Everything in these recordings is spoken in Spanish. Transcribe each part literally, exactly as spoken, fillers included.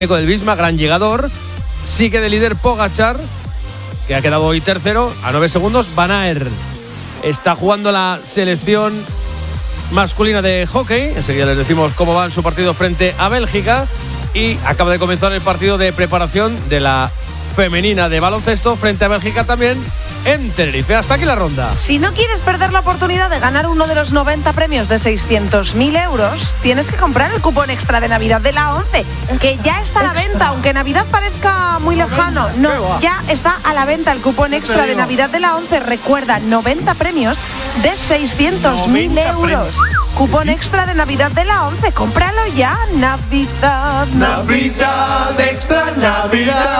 del Visma, gran llegador. Sigue de líder Pogačar, que ha quedado hoy tercero a nueve segundos. Van Aert está jugando la selección masculina de hockey. Enseguida les decimos cómo va en su partido frente a Bélgica. Y acaba de comenzar el partido de preparación de la femenina de baloncesto frente a Bélgica también en Tenerife. Hasta aquí la ronda. Si no quieres perder la oportunidad de ganar uno de los noventa premios de seiscientos mil euros, tienes que comprar el cupón extra de Navidad de la ONCE, que ya está a la venta, aunque Navidad parezca muy lejano. No, ya está a la venta el cupón extra de Navidad de la ONCE. Recuerda, noventa premios de seiscientos mil euros. Cupón extra de Navidad de la ONCE. Cómpralo ya. Navidad, Navidad, extra Navidad.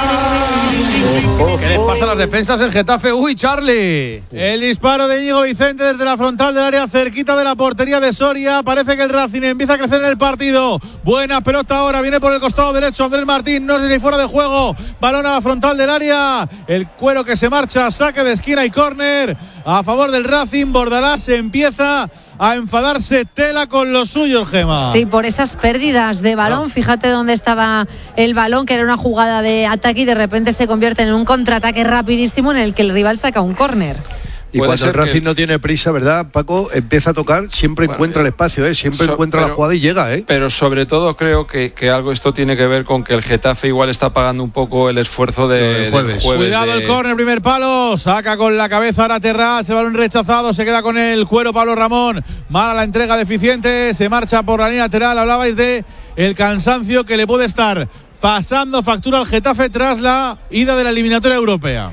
¿Qué les pasa a las defensas en Getafe? Uy, Charlie. El disparo de Íñigo Vicente desde la frontal del área, cerquita de la portería de Soria. Parece que el Racing empieza a crecer en el partido. Buena pelota ahora, viene por el costado derecho Andrés Martín, no sé si fuera de juego. Balón a la frontal del área. El cuero que se marcha, saque de esquina y córner a favor del Racing. Bordalás se empieza a enfadarse tela con los suyos, Gema. Sí, por esas pérdidas de balón. Fíjate dónde estaba el balón, que era una jugada de ataque y de repente se convierte en un contraataque rapidísimo en el que el rival saca un córner. Y cuando el Racing que... no tiene prisa, ¿verdad, Paco? Empieza a tocar, siempre bueno, encuentra el espacio, ¿eh? Siempre so, encuentra pero, la jugada y llega, ¿eh? Pero sobre todo creo que, que algo esto tiene que ver con que el Getafe igual está pagando un poco el esfuerzo de, jueves. del jueves. Cuidado de... el córner, primer palo, saca con la cabeza ahora Terraz, el balón rechazado, se queda con el cuero Pablo Ramón. Mala la entrega deficiente, se marcha por la línea lateral. Hablabais de el cansancio que le puede estar pasando factura al Getafe tras la ida de la eliminatoria europea.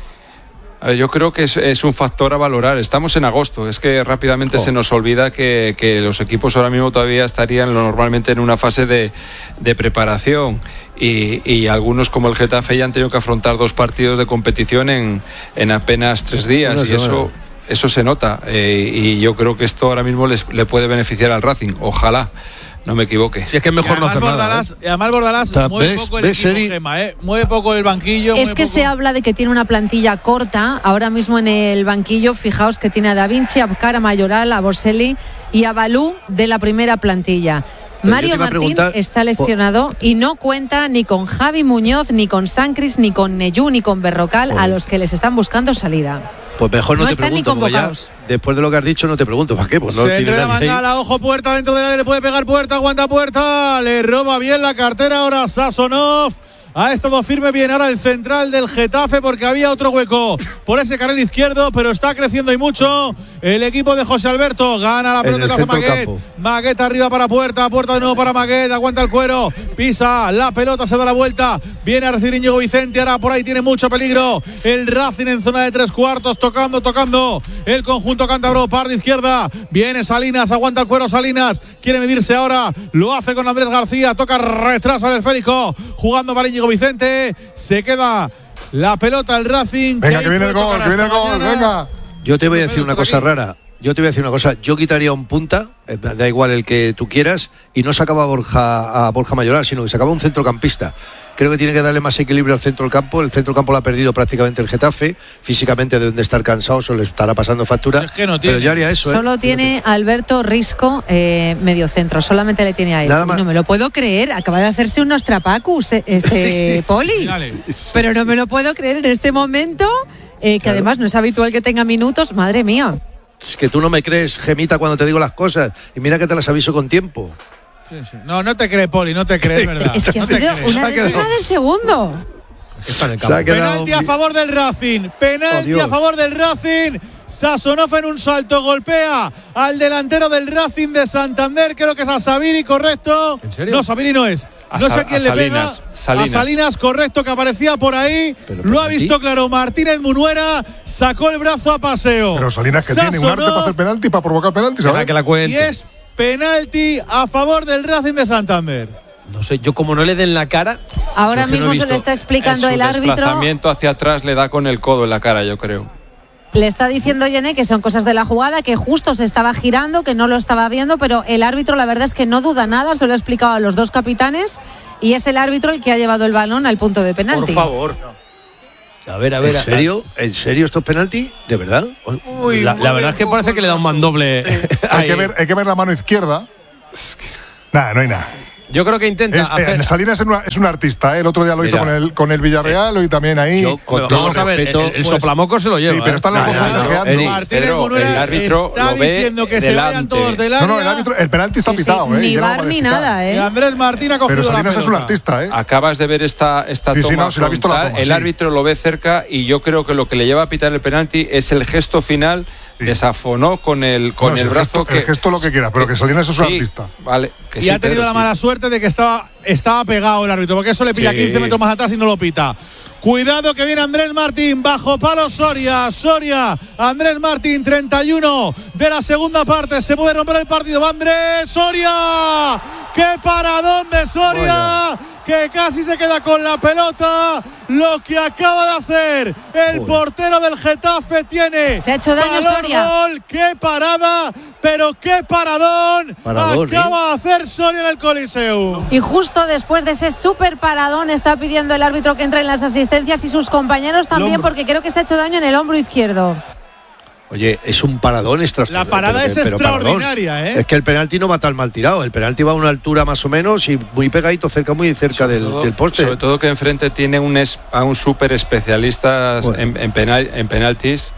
Yo creo que es, es un factor a valorar. Estamos en agosto, es que rápidamente oh. se nos olvida que, que los equipos ahora mismo todavía estarían normalmente en una fase de, de preparación y, y algunos como el Getafe ya han tenido que afrontar dos partidos de competición en, en apenas tres días no, y eso, eso se nota eh, y yo creo que esto ahora mismo les, le puede beneficiar al Racing, ojalá no me equivoque. Si es que es mejor no hacer Bordalás, nada. ¿eh? Y además Bordalás mueve poco el equipo, Gema, ¿eh? Mueve poco el banquillo. Es que poco. Se habla de que tiene una plantilla corta. Ahora mismo en el banquillo, fijaos que tiene a Da Vinci, a Abkar, a Mayoral, a Boselli y a Balú de la primera plantilla. Pero Mario Martín está lesionado y no cuenta ni con Javi Muñoz, ni con Sancris, ni con Neyú, ni con Berrocal, oh. a los que les están buscando salida. Pues mejor no, no te están pregunto, ni convocados. Ya, después de lo que has dicho no te pregunto, ¿para qué? Pues no se enreda Mangala, ojo Puerta dentro del área, le puede pegar Puerta, aguanta Puerta, le roba bien la cartera ahora Sasonov. Ha estado firme bien ahora el central del Getafe porque había otro hueco por ese carril izquierdo, pero está creciendo y mucho el equipo de José Alberto. Gana la pelota que hace Maguet. Maguet arriba para Puerta, Puerta de nuevo para Maguet, aguanta el cuero, pisa la pelota, se da la vuelta, viene a recibir Íñigo Vicente, ahora por ahí tiene mucho peligro el Racing en zona de tres cuartos, tocando, tocando el conjunto cántabro, par de izquierda, viene Salinas, aguanta el cuero Salinas, quiere medirse ahora, lo hace con Andrés García, toca, retrasa el esférico, jugando para Íñigo Vicente, se queda la pelota al Racing. Venga, que, que viene el gol, que viene el gol, venga. Yo te voy a decir una cosa rara. Yo te voy a decir una cosa. Yo quitaría un punta, eh, da igual el que tú quieras, y no sacaba a Borja, a Borja Mayoral, sino que sacaba un centrocampista. Creo que tiene que darle más equilibrio al centro del campo. El centro del campo lo ha perdido prácticamente el Getafe. Físicamente deben de estar cansados o le estará pasando factura. Es que no tiene. Pero yo haría eso. Solo ¿eh? tiene Alberto Risco, eh, medio centro. Solamente le tiene a él. Nada más. No me lo puedo creer. Acaba de hacerse un Nostrapacus, este Poli. Pero no me lo puedo creer en este momento, eh, que claro. Además no es habitual que tenga minutos. Madre mía. Es que tú no me crees, Gemita, cuando te digo las cosas. Y mira que te las aviso con tiempo. Sí, sí. No, no te crees, Poli, no te crees, ¿verdad? Es que no ha sido una décima del segundo. Penalti a favor del Racing. Penalti oh, a favor del Racing. Sasonov en un salto golpea al delantero del Racing de Santander, creo que es a Sabiri, correcto. ¿En serio? No, Sabiri no es. A no Sa- sé quién a le Salinas, pega. Salinas. A Salinas, correcto, que aparecía por ahí. Pero, lo ha visto claro Martínez Munuera, sacó el brazo a paseo. Pero Salinas que Sasonov, tiene un arte para hacer penalti, para provocar penalti, ¿sabes? Que la cuente. Y es penalti a favor del Racing de Santander. No sé, yo como no le den la cara. Ahora mismo no se lo está explicando su el árbitro. El desplazamiento hacia atrás le da con el codo en la cara, yo creo. Le está diciendo Yene que son cosas de la jugada, que justo se estaba girando, que no lo estaba viendo, pero el árbitro la verdad es que no duda nada, se lo ha explicado a los dos capitanes y es el árbitro el que ha llevado el balón al punto de penalti. Por favor. A ver, a ver. ¿En serio? ¿En serio esto es penalti? ¿De verdad? Uy, la, la verdad es que parece que le da un mandoble. hay, que ver, hay que ver la mano izquierda. Nada, no hay nada. Yo creo que intenta es, hacer... eh, Salinas es, una, es un artista, ¿eh? El otro día lo Mira, hizo con el, con el Villarreal eh, y también ahí. Yo, con todo vamos a ver, respeto, el, el soplamoco se lo lleva. Sí, pero están los dos Martínez Munera el árbitro está lo ve diciendo que delante. Se vayan todos del área. No, no, el, árbitro, el penalti está sí, pitado, sí, ¿eh? Ni bar ni nada, ¿eh? Y Andrés Martín ha cogido pero la pelota. es un artista, ¿eh? Acabas de ver esta, esta sí, toma, sí, no, si la ha visto la toma, el sí. árbitro lo ve cerca y yo creo que lo que le lleva a pitar el penalti es el gesto final. Sí. Desafonó con el con no, el el brazo gesto, que el gesto lo que quiera, pero que Salinas es un sí, artista. Vale, que y sí, ha tenido Pedro, la mala sí. suerte de que estaba estaba pegado el árbitro, porque eso le pilla sí. quince metros más atrás y no lo pita. Cuidado que viene Andrés Martín, bajo palo Soria, Soria, Andrés Martín, treinta y uno de la segunda parte, se puede romper el partido, va Andrés Soria, qué paradón de Soria, bueno. que casi se queda con la pelota, lo que acaba de hacer el Uy. portero del Getafe tiene. Se ha hecho daño Soria. Gol, qué parada, pero qué paradón, paradón acaba ¿eh? de hacer Soria en el Coliseo. Y justo después de ese súper paradón está pidiendo el árbitro que entre en las asistencias y sus compañeros también, porque creo que se ha hecho daño en el hombro izquierdo. Oye, es un paradón extraordinario. La parada pero, es pero extraordinaria, paradón. ¿eh? Es que el penalti no va tan mal tirado. El penalti va a una altura más o menos y muy pegadito, cerca, muy cerca del, todo, del poste. Sobre todo que enfrente tiene un es, a un súper especialista bueno. en, en, penal, en penaltis.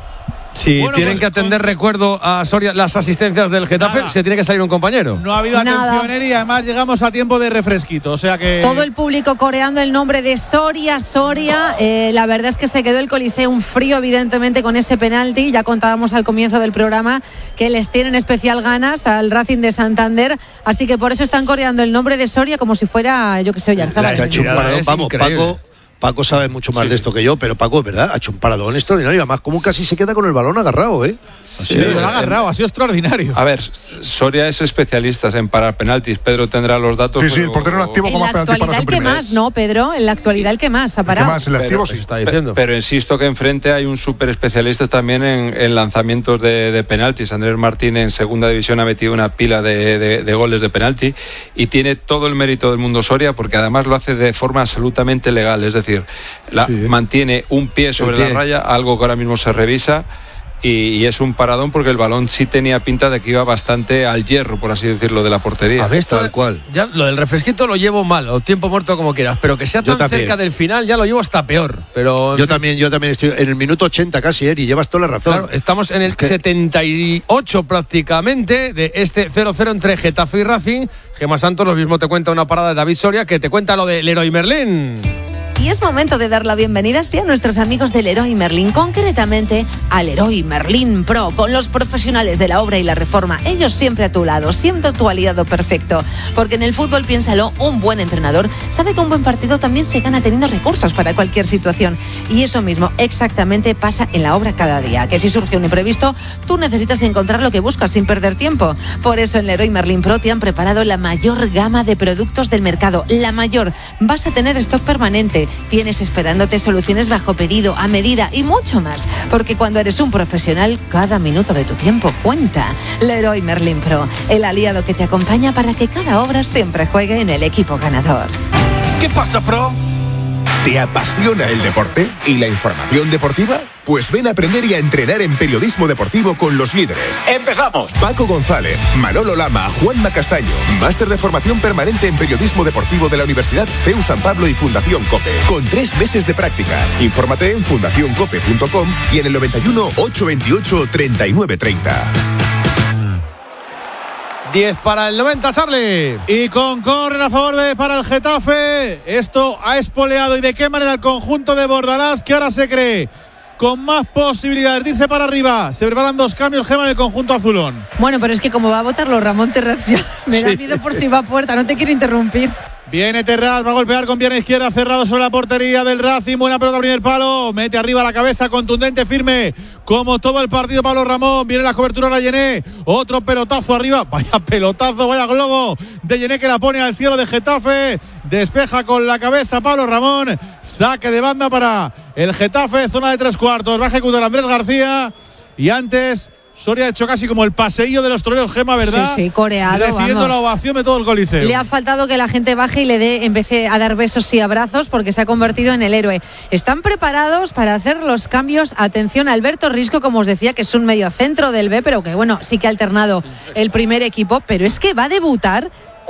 Si bueno, tienen pues, que atender, con... recuerdo a Soria las asistencias del Getafe, nada. se tiene que salir un compañero. No ha habido nada. atención y además llegamos a tiempo de refresquito, o sea que... Todo el público coreando el nombre de Soria, Soria. Eh, la verdad es que se quedó el Coliseo un frío, evidentemente, con ese penalti. Ya contábamos al comienzo del programa que les tienen especial ganas al Racing de Santander, así que por eso están coreando el nombre de Soria como si fuera, yo que sé, Oyarzabal. Vamos, Paco... Paco sabe mucho más sí. de esto que yo, pero Paco, es verdad, ha hecho un paradón extraordinario. Además, como casi se queda con el balón agarrado, ¿eh? Sí, lo ha agarrado, ha sido extraordinario. A ver, Soria es especialista en parar penaltis. Pedro tendrá los datos. Sí, sí, el portero en activo con más penaltis para el que más, ¿no, Pedro? En la actualidad el que más ha parado. El que más, el activo pero, sí está diciendo. Pero, pero insisto que enfrente hay un súper especialista también en, en lanzamientos de, de penaltis. Andrés Martín en segunda división ha metido una pila de, de, de goles de penalti y tiene todo el mérito del mundo Soria porque además lo hace de forma absolutamente legal. Es decir, la, sí, ¿eh? mantiene un pie sobre pie. la raya, algo que ahora mismo se revisa. Y, y es un paradón porque el balón sí tenía pinta de que iba bastante al hierro, por así decirlo, de la portería. A ver, esto tal cual. Ya lo del refresquito lo llevo mal, o tiempo muerto como quieras, pero que sea tan cerca del final ya lo llevo hasta peor. Pero yo fin. también, yo también estoy en el minuto ochenta casi, Eri, llevas toda la razón. Claro, estamos en el ¿Qué? setenta y ocho prácticamente de este cero cero entre Getafe y Racing. Gemma Santos lo mismo te cuenta una parada de David Soria que te cuenta lo de Leroy Merlin. Y es momento de dar la bienvenida sí, a nuestros amigos del Leroy Merlin, concretamente al Leroy Merlin Pro, con los profesionales de la obra y la reforma. Ellos siempre a tu lado, siendo tu aliado perfecto. Porque en el fútbol, piénsalo, un buen entrenador sabe que un buen partido también se gana teniendo recursos para cualquier situación. Y eso mismo exactamente pasa en la obra cada día. Que si surge un imprevisto, tú necesitas encontrar lo que buscas sin perder tiempo. Por eso en Leroy Merlin Pro te han preparado la mayor gama de productos del mercado. La mayor. Vas a tener stock permanente. Tienes esperándote soluciones bajo pedido, a medida y mucho más. Porque cuando eres un profesional, cada minuto de tu tiempo cuenta. Leroy Merlin Pro, el aliado que te acompaña para que cada obra siempre juegue en el equipo ganador. ¿Qué pasa, Pro? ¿Te apasiona el deporte y la información deportiva? Pues ven a aprender y a entrenar en periodismo deportivo con los líderes. ¡Empezamos! Paco González, Manolo Lama, Juanma Castaño. Máster de formación permanente en periodismo deportivo de la Universidad C E U San Pablo y Fundación COPE. Con tres meses de prácticas. Infórmate en fundación cope punto com y en el noventa y uno, ochocientos veintiocho, treinta y nueve treinta. diez para el noventa, Charlie. Y con córner a favor de para el Getafe. Esto ha espoleado y de qué manera el conjunto de Bordalás, que ahora se cree con más posibilidades de irse para arriba. Se preparan dos cambios, Gema, en el conjunto azulón. Bueno, pero es que como va a votarlo Ramón Terraz, me da sí. miedo por si va a puerta. No te quiero interrumpir. Viene Terraz, va a golpear con pierna izquierda, cerrado sobre la portería del Racing. Buena pelota, primer palo. Mete arriba la cabeza, contundente, firme. Como todo el partido, Pablo Ramón. Viene la cobertura a Yené. Otro pelotazo arriba. Vaya pelotazo, vaya globo de Yené que la pone al cielo de Getafe. Despeja con la cabeza Pablo Ramón. Saque de banda para el Getafe, zona de tres cuartos. Va a ejecutar Andrés García. Y antes Soria ha hecho casi como el paseillo de los toreros, Gema, ¿verdad? Sí, sí, coreado, recibiendo vamos. la ovación de todo el Coliseo. Le ha faltado que la gente baje y le dé, empiece a dar besos y abrazos porque se ha convertido en el héroe. Están preparados para hacer los cambios. Atención, Alberto Risco, como os decía, que es un mediocentro del B, pero que bueno, sí que ha alternado el primer equipo, pero es que va a debutar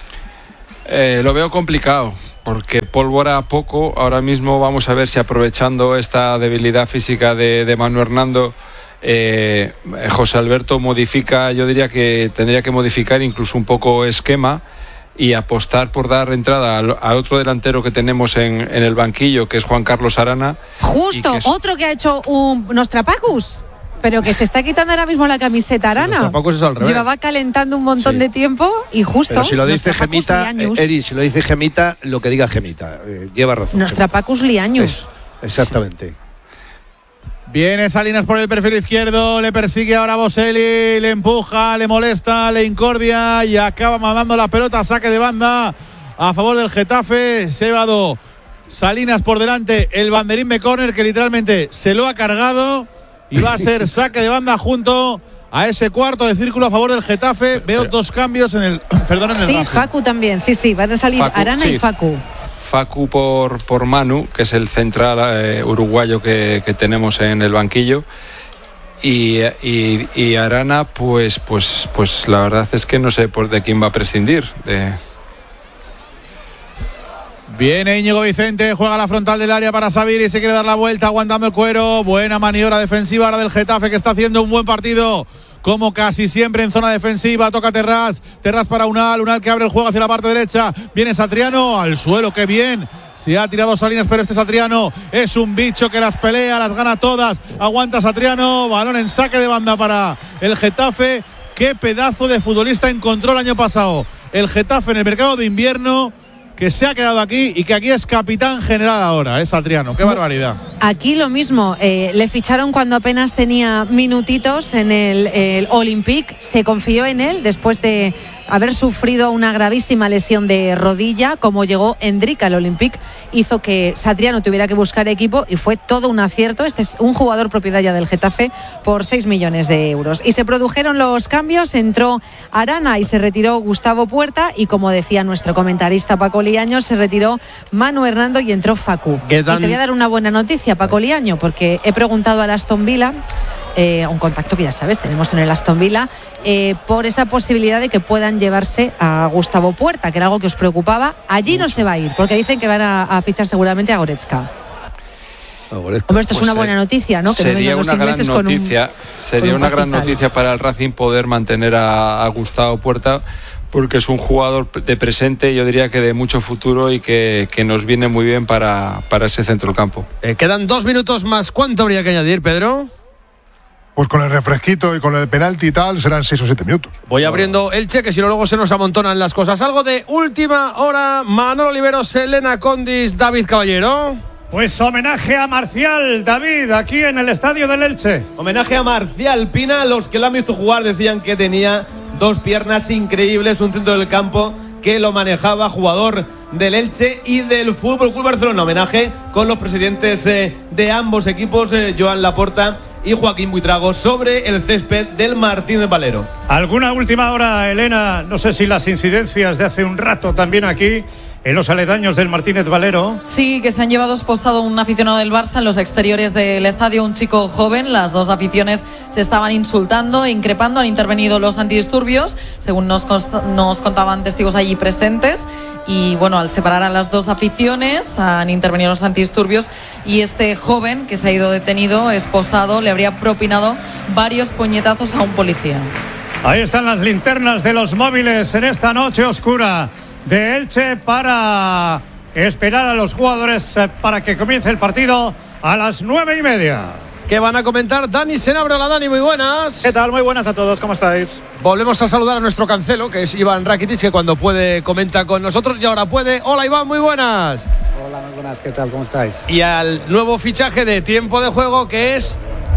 Eh, lo veo complicado, porque pólvora poco. Ahora mismo vamos a ver si aprovechando esta debilidad física de, de Manu Hernando, eh, José Alberto modifica, yo diría que tendría que modificar incluso un poco esquema y apostar por dar entrada al, al otro delantero que tenemos en, en el banquillo, que es Juan Carlos Arana. Justo, que es... otro que ha hecho un Nostrapacus, pero que se está quitando ahora mismo la camiseta Arana. Es al revés. Llevaba calentando un montón sí. de tiempo y justo. Pero si lo dice Gemita, eh, Eri, si lo dice Gemita, lo que diga Gemita, eh, lleva razón. Nostrapacus liañus. Es, exactamente. Viene Salinas por el perfil izquierdo, le persigue ahora Boselli, le empuja, le molesta, le incordia y acaba mandando la pelota, saque de banda a favor del Getafe. Se ha llevado Salinas por delante el banderín de córner que literalmente se lo ha cargado y va a ser saque de banda junto a ese cuarto de círculo a favor del Getafe. Veo dos cambios en el perdón en el Sí, Racing. Facu también, sí, sí, van a salir Facu, Arana sí. y Facu. Facu por, por Manu, que es el central eh, uruguayo que, que tenemos en el banquillo. Y, y, y Arana, pues, pues, pues la verdad es que no sé por de quién va a prescindir. De... Viene Íñigo Vicente, juega la frontal del área para Sabir y se quiere dar la vuelta aguantando el cuero. Buena maniobra defensiva ahora del Getafe, que está haciendo un buen partido, como casi siempre en zona defensiva. Toca Terrás, Terrás para Unal, Unal que abre el juego hacia la parte derecha. Viene Satriano al suelo, qué bien. Se ha tirado Salinas, pero este Satriano es un bicho que las pelea, las gana todas. Aguanta Satriano, balón en saque de banda para el Getafe. Qué pedazo de futbolista encontró el año pasado el Getafe en el mercado de invierno, que se ha quedado aquí y que aquí es capitán general ahora, es Satriano. Qué barbaridad. Aquí lo mismo, eh, le ficharon cuando apenas tenía minutitos en el, el Olympique, se confió en él después de haber sufrido una gravísima lesión de rodilla. Como llegó Endrick al Olympique, hizo que Satriano tuviera que buscar equipo y fue todo un acierto. Este es un jugador propiedad ya del Getafe por seis millones de euros. Y se produjeron los cambios, entró Arana y se retiró Gustavo Puerta, y como decía nuestro comentarista Paco Liaño, se retiró Manu Hernando y entró Facu. Y te voy a dar una buena noticia, Paco Liaño, porque he preguntado al Aston Villa, eh, un contacto que ya sabes tenemos en el Aston Villa, eh, por esa posibilidad de que puedan llevarse a Gustavo Puerta, que era algo que os preocupaba. Allí no se va a ir, porque dicen que van a, a fichar seguramente a Goretzka. Hombre, esto pues es una buena noticia, ¿no? Que sería no una gran noticia, con un, sería con una gran noticia para el Racing poder mantener a, a Gustavo Puerta, porque es un jugador de presente, yo diría que de mucho futuro, y que, que nos viene muy bien para, para ese centrocampo. Eh, quedan dos minutos más. ¿Cuánto habría que añadir, Pedro? Pues con el refresquito y con el penalti y tal serán seis o siete minutos. Voy abriendo el cheque, si no luego se nos amontonan las cosas. Algo de última hora. Manolo Oliveros, Elena Condis, David Caballero. Pues homenaje a Marcial, David, aquí en el estadio del Elche. Homenaje a Marcial Pina. Los que lo han visto jugar decían que tenía dos piernas increíbles, un centro del campo que lo manejaba, jugador del Elche y del Fútbol Club Barcelona. Homenaje con los presidentes eh, de ambos equipos, eh, Joan Laporta y Joaquín Buitrago, sobre el césped del Martínez Valero. ¿Alguna última hora, Elena? No sé si las incidencias de hace un rato también aquí en los aledaños del Martínez Valero. Sí, que se han llevado esposado un aficionado del Barça en los exteriores del estadio, un chico joven. Las dos aficiones se estaban insultando e increpando. Han intervenido los antidisturbios, según nos, const- nos contaban testigos allí presentes. Y bueno, al separar a las dos aficiones han intervenido los antidisturbios, y este joven que se ha ido detenido, esposado, le habría propinado varios puñetazos a un policía. Ahí están las linternas de los móviles en esta noche oscura de Elche para esperar a los jugadores para que comience el partido a las nueve y media. ¿Qué van a comentar? Dani Senabra. Hola, Dani, muy buenas. ¿Qué tal? Muy buenas a todos, ¿cómo estáis? Volvemos a saludar a nuestro cancelo, que es Iván Rakitic, que cuando puede comenta con nosotros y ahora puede. Hola, Iván, muy buenas. Hola, muy buenas, ¿qué tal? ¿Cómo estáis? Y al nuevo fichaje de tiempo de juego, que es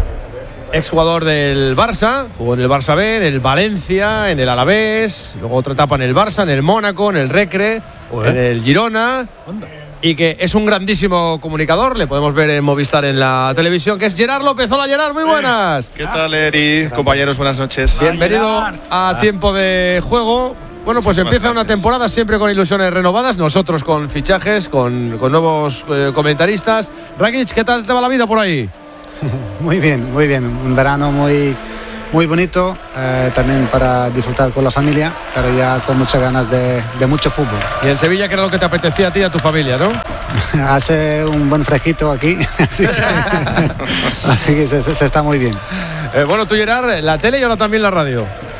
exjugador del Barça, jugó en el Barça B, en el Valencia, en el Alavés, luego otra etapa en el Barça, en el Mónaco, en el Recre, ¿Eh? en el Girona. ¿Onda? Y que es un grandísimo comunicador, le podemos ver en Movistar en la televisión, que es Gerard López. Hola, Gerard, muy buenas. ¿Qué tal, Eri? Compañeros, buenas noches. Bienvenido a Tiempo de Juego. Bueno, pues empieza una temporada siempre con ilusiones renovadas, nosotros con fichajes, con, con nuevos eh, comentaristas. Rakitic, ¿qué tal te va la vida por ahí? Muy bien, muy bien. Un verano muy, muy bonito, eh, también para disfrutar con la familia, pero ya con muchas ganas de, de mucho fútbol. Y en Sevilla, ¿qué era lo que te apetecía a ti y a tu familia, no? Hace un buen fresquito aquí, así que, así que se, se, se está muy bien. Eh, bueno, tú, Gerard, la tele y ahora también la radio.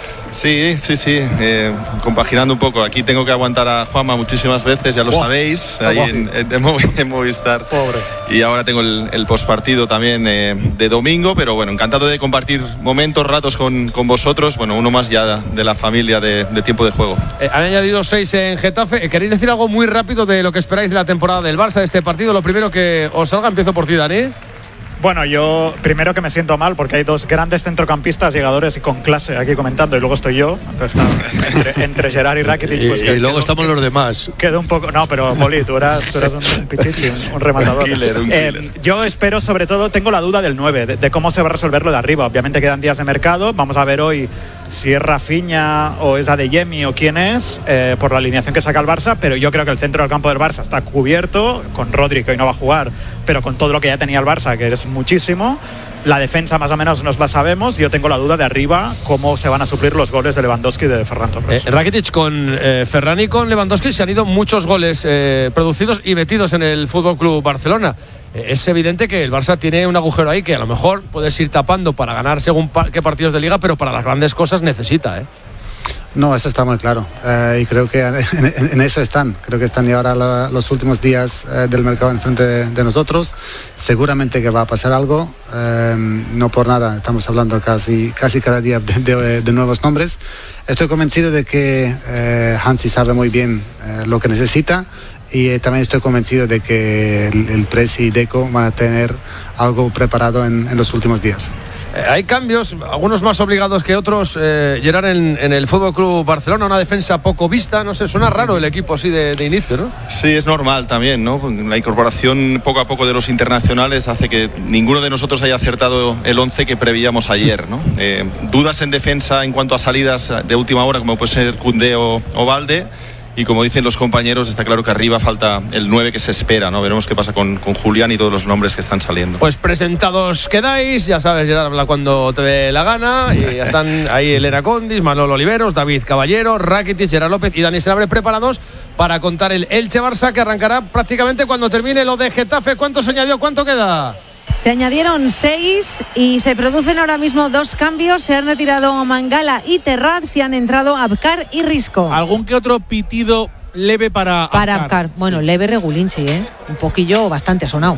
Sí, sí, sí, eh, compaginando un poco. Aquí tengo que aguantar a Juanma muchísimas veces, ya lo oh, sabéis, ahí en, en, en Movistar. Pobre. Y ahora tengo el, el postpartido también eh, de domingo, pero bueno, encantado de compartir momentos, ratos con, con vosotros. Bueno, uno más ya de la familia de, de tiempo de juego. Eh, han añadido seis en Getafe. ¿Queréis decir algo muy rápido de lo que esperáis de la temporada del Barça, de este partido? Lo primero que os salga, empiezo por ti, Dani. Bueno, yo primero que me siento mal porque hay dos grandes centrocampistas llegadores y con clase aquí comentando y luego estoy yo. Entonces, claro, entre, entre Gerard y Rakitic, pues y, y luego quedo, estamos los demás. Quedo un poco. No, pero Poli, tú eras, tú eras un, un pichichi, un, un rematador. Un killer, un killer. Eh, yo espero, sobre todo, tengo la duda del nueve, de, de cómo se va a resolver lo de arriba. Obviamente quedan días de mercado. Vamos a ver hoy si es Rafinha o es Adeyemi o quién es, eh, por la alineación que saca el Barça, pero yo creo que el centro del campo del Barça está cubierto, con Rodri, que hoy no va a jugar, pero con todo lo que ya tenía el Barça, que es muchísimo. La defensa más o menos nos la sabemos. Yo tengo la duda de arriba cómo se van a suplir los goles de Lewandowski y de Ferran Torres. Eh, Rakitic con eh, Ferran y con Lewandowski se han ido muchos goles eh, producidos y metidos en el Fútbol Club Barcelona. Eh, es evidente que el Barça tiene un agujero ahí que a lo mejor puedes ir tapando para ganar según pa- qué partidos de liga, pero para las grandes cosas necesita, ¿eh? No, eso está muy claro, eh, y creo que en, en, en eso están. Creo que están ya ahora la, los últimos días eh, del mercado enfrente de, de nosotros. Seguramente que va a pasar algo, eh, no por nada, estamos hablando casi, casi cada día de, de, de nuevos nombres. Estoy convencido de que eh, Hansi sabe muy bien eh, lo que necesita, y eh, también estoy convencido de que el, el Presi y Deco van a tener algo preparado en, en los últimos días. Eh, hay cambios, algunos más obligados que otros, eh, Gerard, en, en el Fútbol Club Barcelona, una defensa poco vista, no sé, suena raro el equipo así de, de inicio, ¿no? Sí, es normal también, ¿no? La incorporación poco a poco de los internacionales hace que ninguno de nosotros haya acertado el once que preveíamos ayer, ¿no? Eh, dudas en defensa en cuanto a salidas de última hora, como puede ser Koundé o, o Valde. Y como dicen los compañeros, está claro que arriba falta el nueve que se espera, ¿no? Veremos qué pasa con, con Julián y todos los nombres que están saliendo. Pues presentados quedáis, ya sabes, Gerard habla cuando te dé la gana, y ya están ahí Elena Condis, Manolo Oliveros, David Caballero, Rakitic, Gerard López y Dani Senabre preparados para contar el Elche-Barça, que arrancará prácticamente cuando termine lo de Getafe. ¿Cuánto se añadió? ¿Cuánto queda? Se añadieron seis y se producen ahora mismo dos cambios. Se han retirado Mangala y Terraz y han entrado Abkar y Risco. ¿Algún que otro pitido leve para Para Abkar? Bueno, leve regulinchi, ¿eh? Un poquillo bastante sonado.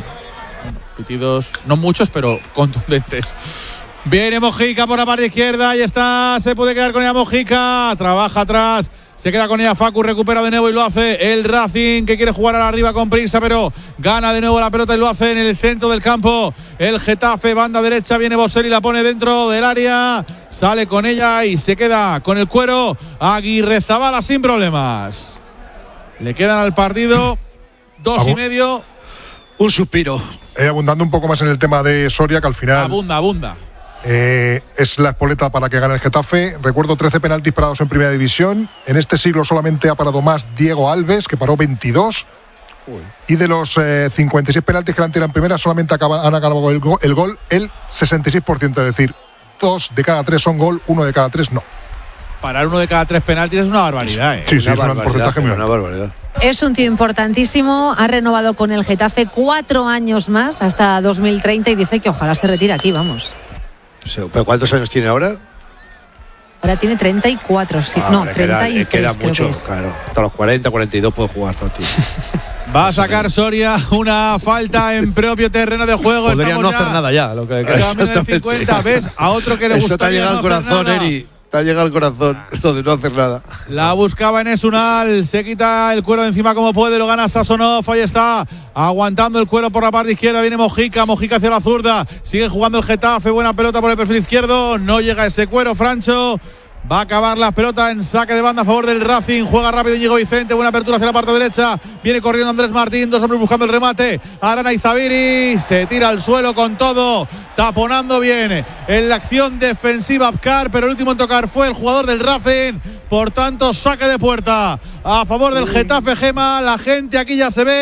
Pitidos, no muchos, pero contundentes. Viene Mojica por la parte izquierda, ahí está, se puede quedar con ella Mojica, trabaja atrás, se queda con ella Facu, recupera de nuevo y lo hace el Racing, que quiere jugar ahora arriba con prisa, pero gana de nuevo la pelota y lo hace en el centro del campo. El Getafe, banda derecha, viene Boselli, la pone dentro del área, sale con ella y se queda con el cuero Aguirrezabala sin problemas. Le quedan al partido dos y medio. Un suspiro. Eh, abundando un poco más en el tema de Soria, que al final Abunda, abunda. Eh, es la espoleta para que gane el Getafe. Recuerdo trece penaltis parados en Primera División. En este siglo solamente ha parado más Diego Alves, que paró veintidós. Uy. Y de los eh, cincuenta y seis penaltis que le han tirado en Primera, solamente acaba, han acabado el, go, el gol el sesenta y seis por ciento. Es decir, dos de cada tres son gol, uno de cada tres no. Parar uno de cada tres penaltis es una barbaridad, ¿eh? Sí, sí, una es un porcentaje muy alto. Una barbaridad. Es un tío importantísimo, ha renovado con el Getafe cuatro años más, hasta dos mil treinta, y dice que ojalá se retire aquí, vamos. ¿Pero cuántos años tiene ahora? Ahora tiene treinta y cuatro, sí. Ah, no, queda, treinta y tres queda creo mucho, que es. claro. Hasta los cuarenta, cuarenta y dos puede jugar fácil. Va a sacar Soria una falta en propio terreno de juego. Podrían no hacer nada ya. Lo que queda cincuenta, ¿ves? A otro que le Eso gustaría te ha llegado no al corazón, hacer nada. Eri. Te ha llegado al corazón lo de no hacer nada. La buscaba en Esunal, se quita el cuero de encima como puede, lo gana Sasonov, ahí está, aguantando el cuero por la parte izquierda, viene Mojica, Mojica hacia la zurda, sigue jugando el Getafe, buena pelota por el perfil izquierdo, no llega ese cuero, Francho. Va a acabar la pelota en saque de banda a favor del Racing. Juega rápido Íñigo Vicente. Buena apertura hacia la parte derecha. Viene corriendo Andrés Martín. Dos hombres buscando el remate. Arana Izabiri. Se tira al suelo con todo. Taponando bien en la acción defensiva Abkar. Pero el último en tocar fue el jugador del Racing. Por tanto, saque de puerta a favor del Getafe, Gema. La gente aquí ya se ve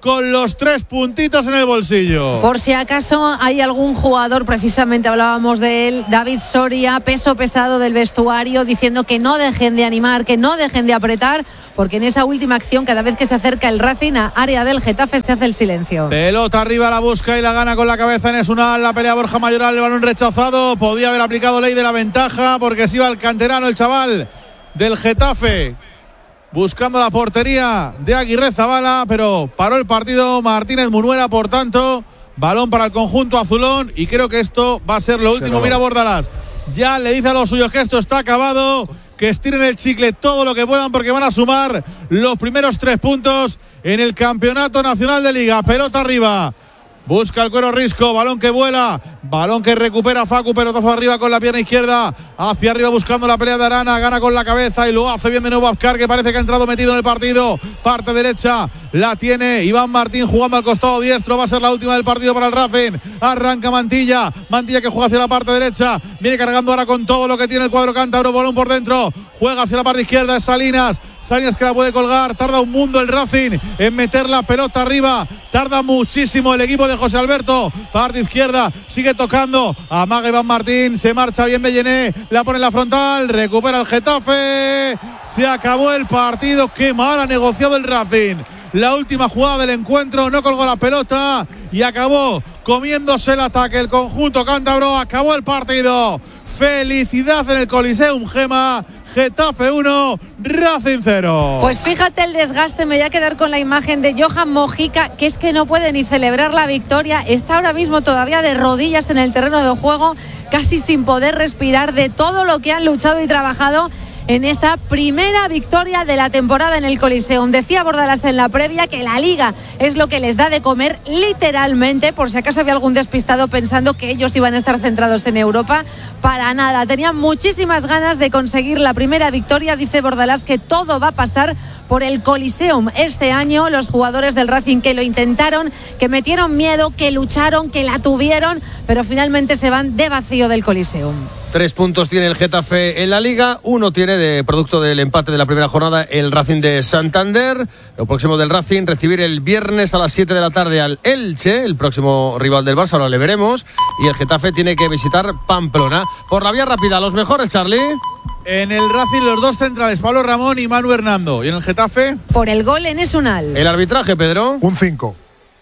con los tres puntitos en el bolsillo. Por si acaso hay algún jugador, precisamente hablábamos de él, David Soria, peso pesado del vestuario, diciendo que no dejen de animar, que no dejen de apretar, porque en esa última acción, cada vez que se acerca el Racing a área del Getafe, se hace el silencio. Pelota arriba, la busca y la gana con la cabeza en Esunal, la pelea Borja Mayoral, el balón rechazado, podía haber aplicado ley de la ventaja, porque se iba al canterano el chaval del Getafe, buscando la portería de Aguirre Zabala, pero paró el partido Martínez Munuera, por tanto, balón para el conjunto azulón y creo que esto va a ser lo último. Mira Bordalás, ya le dice a los suyos que esto está acabado, que estiren el chicle todo lo que puedan porque van a sumar los primeros tres puntos en el Campeonato Nacional de Liga. Pelota arriba. Busca el Cuero Risco, balón que vuela, balón que recupera Facu, pelotazo arriba con la pierna izquierda, hacia arriba buscando la pelea de Arana, gana con la cabeza y lo hace bien de nuevo Abkar, que parece que ha entrado metido en el partido. Parte derecha, la tiene Iván Martín jugando al costado diestro, va a ser la última del partido para el Racing. Arranca Mantilla, Mantilla que juega hacia la parte derecha, viene cargando ahora con todo lo que tiene el cuadro cántabro, balón por dentro, juega hacia la parte izquierda, es Salinas, Salinas que la puede colgar, tarda un mundo el Racing en meter la pelota arriba, tarda muchísimo el equipo de José Alberto, parte izquierda, sigue tocando, amaga Iván Martín, se marcha bien Bellené, la pone en la frontal, recupera el Getafe, se acabó el partido, qué mal ha negociado el Racing. La última jugada del encuentro, no colgó la pelota y acabó comiéndose el ataque el conjunto cántabro, acabó el partido. Felicidad en el Coliseum, Gema. Getafe uno, Racing cero. Pues fíjate el desgaste, me voy a quedar con la imagen de Johan Mojica, que es que no puede ni celebrar la victoria, está ahora mismo todavía de rodillas en el terreno de juego, casi sin poder respirar de todo lo que han luchado y trabajado en esta primera victoria de la temporada en el Coliseum. Decía Bordalás en la previa que la Liga es lo que les da de comer literalmente, por si acaso había algún despistado pensando que ellos iban a estar centrados en Europa. Para nada, tenían muchísimas ganas de conseguir la primera victoria. Dice Bordalás que todo va a pasar por el Coliseum este año. Los jugadores del Racing que lo intentaron, que metieron miedo, que lucharon, que la tuvieron, pero finalmente se van de vacío del Coliseum. Tres puntos tiene el Getafe en la Liga, uno tiene de producto del empate de la primera jornada el Racing de Santander. Lo próximo del Racing, recibir el viernes a las siete de la tarde al Elche, el próximo rival del Barça, ahora le veremos. Y el Getafe tiene que visitar Pamplona. Por la vía rápida, los mejores, Charlie. En el Racing los dos centrales, Pablo Ramón y Manu Hernando. ¿Y en el Getafe? Por el gol en Esunal. El arbitraje, Pedro. Un cinco.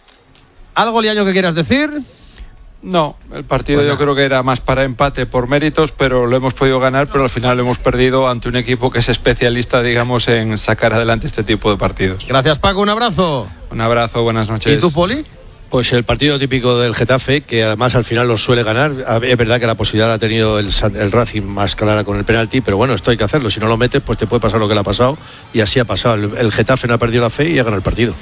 ¿Algo, Liaño, que quieras decir? No, el partido Bueno. yo creo que era más para empate por méritos, pero lo hemos podido ganar, pero al final lo hemos perdido ante un equipo que es especialista, digamos, en sacar adelante este tipo de partidos. Gracias, Paco, un abrazo. Un abrazo, buenas noches. ¿Y tú, Poli? Pues el partido típico del Getafe, que además al final lo suele ganar. Es verdad que la posibilidad la ha tenido el, el Racing más clara con el penalti, pero bueno, esto hay que hacerlo. Si no lo metes, pues te puede pasar lo que le ha pasado, y así ha pasado. El, el Getafe no ha perdido la fe y ha ganado el partido.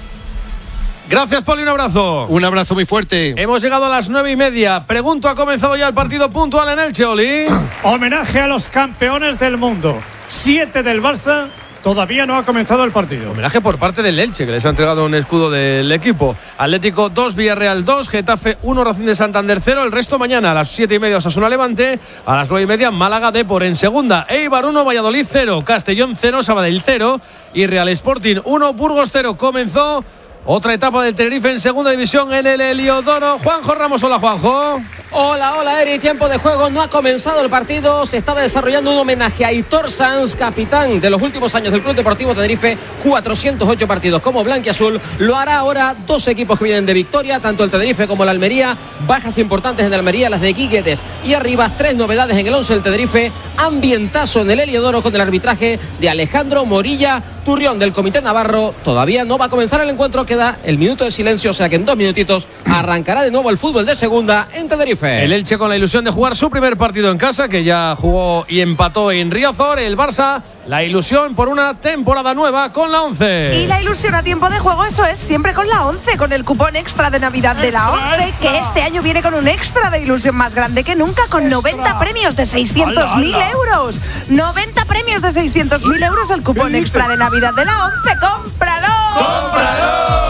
Gracias, Poli, un abrazo. Un abrazo muy fuerte. Hemos llegado a las nueve y media. Pregunto, ¿ha comenzado ya el partido puntual en Elche, Oli? Homenaje a los campeones del mundo. Siete del Barça. Todavía no ha comenzado el partido. Homenaje por parte del Elche, que les ha entregado un escudo del equipo. Atlético dos, Villarreal dos, Getafe uno, Racing de Santander cero. El resto mañana a las siete y media Osasuna Levante. A las nueve y media Málaga Depor en segunda. Eibar uno, Valladolid cero, Castellón cero, Sabadell cero y Real Sporting uno, Burgos cero. Comenzó otra etapa del Tenerife en segunda división en el Heliodoro. Juanjo Ramos, hola Juanjo. Hola, hola Eri, tiempo de juego, no ha comenzado el partido, se estaba desarrollando un homenaje a Aitor Sanz, capitán de los últimos años del Club Deportivo Tenerife, cuatrocientos ocho partidos como blanquiazul, lo hará ahora dos equipos que vienen de victoria, tanto el Tenerife como el Almería, bajas importantes en Almería, las de Guiguedes y arriba, tres novedades en el once del Tenerife, ambientazo en el Heliodoro con el arbitraje de Alejandro Morilla Turrión del Comité Navarro. Todavía no va a comenzar el encuentro, queda el minuto de silencio, o sea que en dos minutitos arrancará de nuevo el fútbol de segunda en Tenerife. El Elche con la ilusión de jugar su primer partido en casa, que ya jugó y empató en Riazor. El Barça, la ilusión por una temporada nueva con la once. Y la ilusión a tiempo de juego, eso es, siempre con la once, con el cupón extra de Navidad de la once, que este año viene con un extra de ilusión más grande que nunca, con noventa premios de seiscientos mil euros. noventa premios de seiscientos mil euros, el cupón extra de Navidad de la once. ¡Cómpralo! ¡Cómpralo!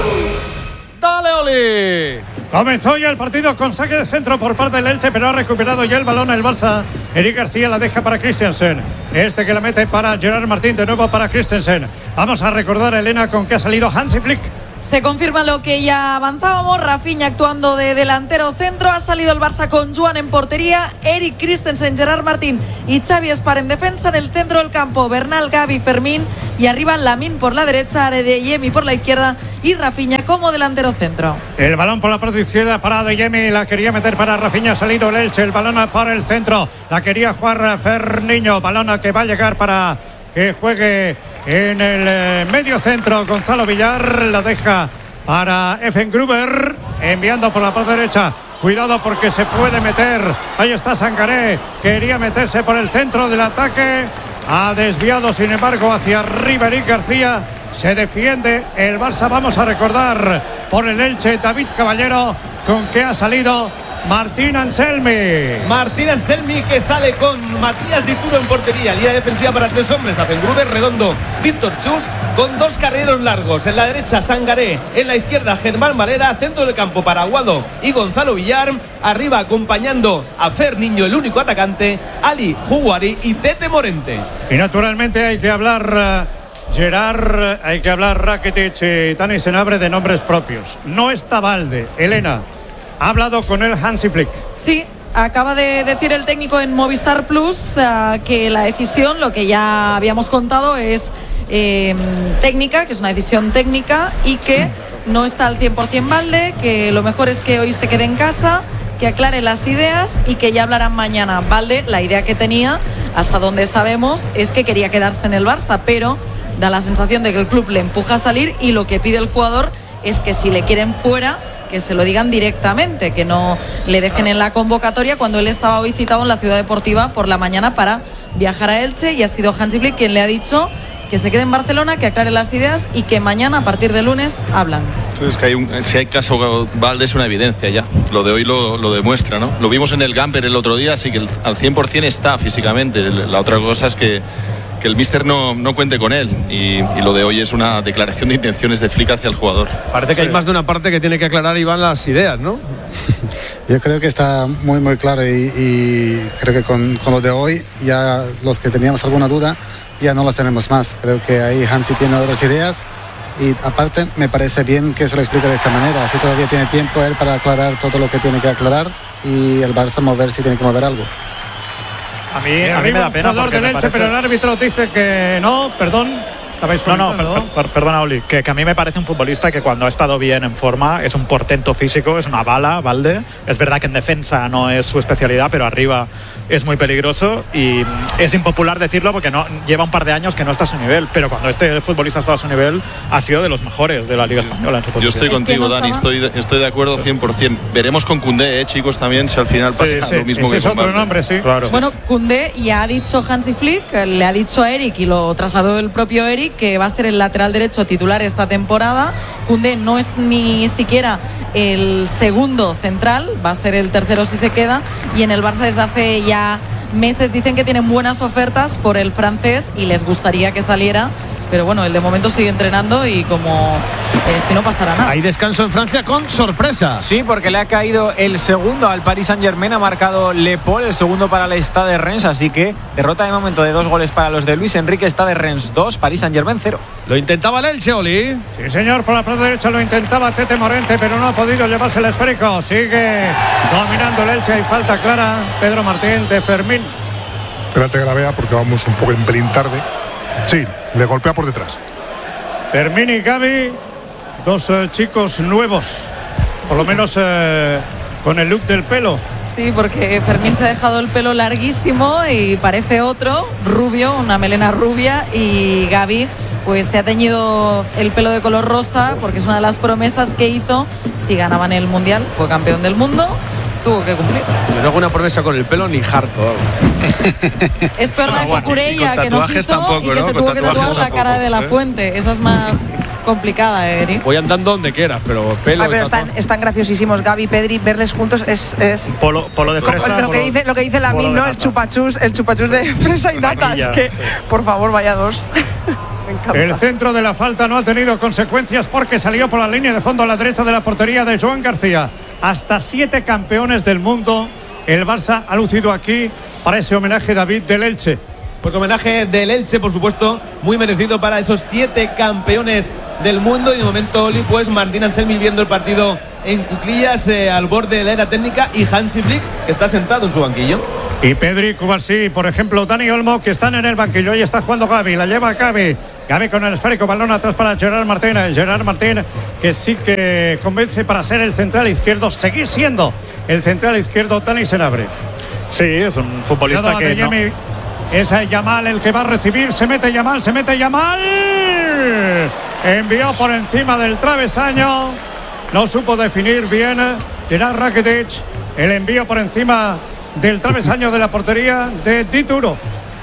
¡Dale, Oli! Comenzó ya el partido con saque de centro por parte del Elche, pero ha recuperado ya el balón el Barça. Eric García la deja para Christensen. Este que la mete para Gerard Martín, de nuevo para Christensen. Vamos a recordar, Elena, con que ha salido Hansi Flick. Se confirma lo que ya avanzábamos. Rafinha actuando de delantero centro. Ha salido el Barça con Joan en portería, Eric Christensen, Gerard Martín y Xavi Espar en defensa. En el centro del campo, Bernal, Gavi, Fermín y arriba Lamine por la derecha, Adeyemi por la izquierda y Rafinha como delantero centro. El balón por la parte izquierda para Adeyemi, la quería meter para Rafinha, ha salido el Elche, el balón para el centro, la quería jugar Ferniño, balón que va a llegar para que juegue en el eh, medio centro. Gonzalo Villar la deja para Effengruber, enviando por la parte derecha. Cuidado porque se puede meter. Ahí está Sangaré, quería meterse por el centro del ataque. Ha desviado, sin embargo, hacia arriba Eric García. Se defiende el Barça. Vamos a recordar por el Elche, David Caballero, con que ha salido Martín Anselmi. Martín Anselmi, que sale con Matías Dituro en portería. Línea defensiva para tres hombres: Effengruber, Redondo, Víctor Chus, con dos carreros largos. En la derecha Sangaré, en la izquierda Germán Marera. Centro del campo para Aguado y Gonzalo Villar. Arriba acompañando a Ferniño, el único atacante, Ali Juguari y Tete Morente. Y naturalmente hay que hablar uh, Gerard, hay que hablar Rakitic y Dani Senabre de nombres propios. No está Valde. Elena, ha hablado con él Hansi Flick. Sí, acaba de decir el técnico en Movistar Plus uh, que la decisión, lo que ya habíamos contado, es eh, técnica, que es una decisión técnica y que no está al cien por ciento Valde, que lo mejor es que hoy se quede en casa, que aclare las ideas y que ya hablarán mañana. Valde, la idea que tenía, hasta donde sabemos, es que quería quedarse en el Barça, pero da la sensación de que el club le empuja a salir y lo que pide el jugador es que si le quieren fuera, que se lo digan directamente, que no le dejen en la convocatoria, cuando él estaba hoy citado en la Ciudad Deportiva por la mañana para viajar a Elche, y ha sido Hansi Flick quien le ha dicho que se quede en Barcelona, que aclare las ideas y que mañana, a partir de lunes, hablan. Entonces, que hay un, si hay caso Valde, es una evidencia ya. Lo de hoy lo, lo demuestra, ¿no? Lo vimos en el Gamper el otro día, así que el, al cien por ciento está físicamente. La otra cosa es que que el míster no, no cuente con él y, y lo de hoy es una declaración de intenciones de Flick hacia el jugador. Parece que sí. Hay más de una parte que tiene que aclarar, Iván, las ideas, ¿no? Yo creo que está muy muy claro y, y creo que con, con lo de hoy ya los que teníamos alguna duda ya no las tenemos más. Creo que ahí Hansi tiene otras ideas y aparte me parece bien que se lo explique de esta manera, así todavía tiene tiempo él para aclarar todo lo que tiene que aclarar y el Barça mover si tiene que mover algo. A mí, a mí me da pena porque me parece... pero el árbitro dice que no, perdón. No, no, per, per, perdona, Oli, que, que a mí me parece un futbolista que cuando ha estado bien en forma es un portento físico, es una bala, Valde. Es verdad que en defensa no es su especialidad, pero arriba es muy peligroso y es impopular decirlo porque no lleva un par de años que no está a su nivel, pero cuando este futbolista está a su nivel ha sido de los mejores de la Liga Española en su posición. Yo estoy contigo, es que no Dani, estoy de, estoy de acuerdo cien por ciento. Veremos con Koundé, eh, chicos, también si al final pasa sí, sí, lo mismo que es otro nombre, sí. Claro. Bueno, Koundé ya ha dicho Hansi Flick, le ha dicho a Eric y lo trasladó el propio Eric, que va a ser el lateral derecho titular esta temporada. Koundé no es ni siquiera el segundo central, va a ser el tercero si se queda, y en el Barça desde hace ya meses dicen que tienen buenas ofertas por el francés y les gustaría que saliera, pero bueno, él de momento sigue entrenando y como eh, si no pasara nada. Hay descanso en Francia con sorpresa. Sí, porque le ha caído el segundo al Paris Saint-Germain, ha marcado Le Paul, el segundo para el Stade de Rennes, así que derrota de momento de dos goles para los de Luis Enrique. Stade de Rennes dos, Paris Saint-Germain cero. Lo intentaba el Elche, Oli. Sí, señor, por la parte derecha lo intentaba Tete Morente, pero no ha podido llevarse el esférico. Sigue dominando el Elche, hay falta clara, Pedro Martín, de Fermín. Espérate que la vea porque vamos un poco en pelín tarde. Sí, le golpea por detrás. Fermín y Gavi, dos eh, chicos nuevos, por lo menos eh, con el look del pelo. Sí, porque Fermín se ha dejado el pelo larguísimo y parece otro, rubio, una melena rubia, y Gavi pues se ha teñido el pelo de color rosa porque es una de las promesas que hizo si ganaban el Mundial. Fue campeón del mundo, tuvo que cumplir. Yo no hago una promesa con el pelo ni harto. Es peor la Cucurella, que nos hizo tampoco, y que ¿no? se tuvo que tatuar la cara tampoco, de la Fuente. Esa es más complicada, Eric. Voy andando donde quieras, pero pelo. Ay, pero están, están graciosísimos, Gavi, Pedri, verles juntos es. es polo, polo de fresa. Lo, polo, que dice, lo que dice Lamine, ¿no? El chupachus, el chupachus de fresa y nata. Es que, por favor, vaya dos. El centro de la falta no ha tenido consecuencias porque salió por la línea de fondo a la derecha de la portería de Joan García. Hasta siete campeones del mundo el Barça ha lucido aquí para ese homenaje a David del Elche. Pues homenaje del Elche, por supuesto, muy merecido para esos siete campeones del mundo. Y de momento, Oli, pues Martín Anselmi viendo el partido en cuclillas eh, al borde de la era técnica, y Hansi Flick, que está sentado en su banquillo. Y Pedri, Cubarsí, por ejemplo, Dani Olmo, que están en el banquillo. Ahí está jugando Gavi, la lleva Gavi. Gavi con el esférico, balón atrás para Gerard Martín. Gerard Martín, que sí que convence para ser el central izquierdo, seguir siendo el central izquierdo. Dani Senabre. Sí, es un futbolista Nada, que no... Es Yamal el que va a recibir. Se mete Yamal, se mete Yamal. Envió por encima del travesaño. No supo definir bien Gerard Rakitic. El envío por encima del travesaño de la portería de Dituro.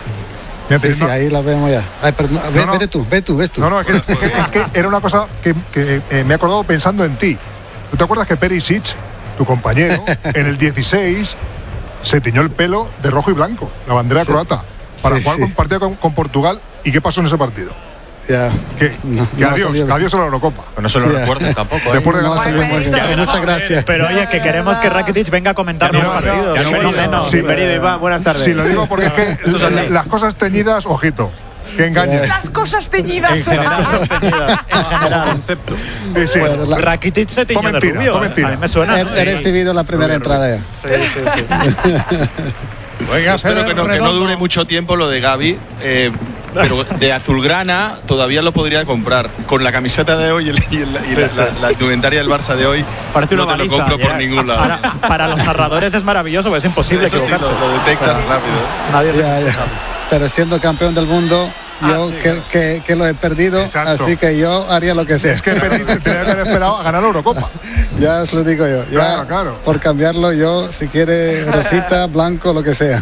Sí, sí, ahí la vemos ya. Ay, perdón, ve, no, no. Vete tú, ve tú, ves tú. No, no, es que, es que era una cosa que, que eh, me he acordado pensando en ti. ¿Tú te acuerdas que Perisic, tu compañero, en el dieciséis se tiñó el pelo de rojo y blanco, la bandera sí. croata, para sí, jugar sí. un partido con, con Portugal? ¿Y qué pasó en ese partido? Ya. Que, no, que no adiós, que adiós a la Eurocopa. Pues no se lo yeah. recuerdo tampoco. ¿eh? Después de no, no, muchas gracias. Pero oye, que queremos que Rakitic venga a comentarnos el partido. Ya no, no, no, sí, bienvenido, Iván, buenas tardes. Sí, lo digo porque es que las cosas teñidas, ojito, que engañen. Las cosas teñidas. En general, cosas teñidas. En general, concepto. Sí, sí. Bueno, la... Rakitic se tiñó de rubio. ¿eh? A mí me suena. He, he recibido la primera entrada ya. Sí, sí, sí. Oiga, espero que no, que no dure mucho tiempo lo de Gavi, eh, pero de azulgrana todavía lo podría comprar. Con la camiseta de hoy y, el, y, el, y sí, la, sí. La, la indumentaria del Barça de hoy, parece no una te baliza, lo compro ya. por ningún lado. Para, para los narradores es maravilloso, porque es imposible Eso equivocarse. Sí, lo, lo detectas pero, rápido. Nadie se ya, ya. Pero siendo campeón del mundo, yo ah, sí, que, que, que lo he perdido, exacto. Así que yo haría lo que sea. Es que perdiste, tenía que haber esperado a ganar la Eurocopa. Ya os lo digo yo. Ya, claro, claro. Por cambiarlo yo, si quiere rosita, blanco, lo que sea.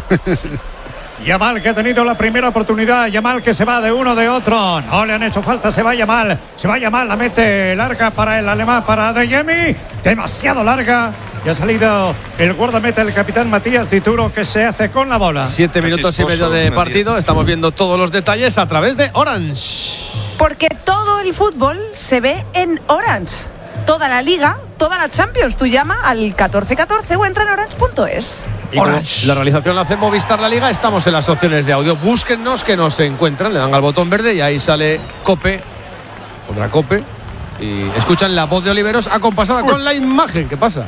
Yamal, que ha tenido la primera oportunidad. Yamal, que se va de uno de otro. No le han hecho falta. Se va Yamal. Se va Yamal. La mete larga para el alemán, para Adeyemi. Demasiado larga. Y ha salido el guardameta, el capitán Matías Dituro, que se hace con la bola. Siete minutos y medio de partido. Estamos viendo todos los detalles a través de Orange. Porque todo el fútbol se ve en Orange. Toda la liga, toda la Champions. Tú llama al catorce catorce o entra en orange punto es. Orange. La realización la hace Movistar La Liga. Estamos en las opciones de audio. Búsquennos, que nos encuentran. Le dan al botón verde y ahí sale Cope. Pondrá Cope. Y escuchan la voz de Oliveros acompasada Uy. con la imagen. ¿Qué pasa?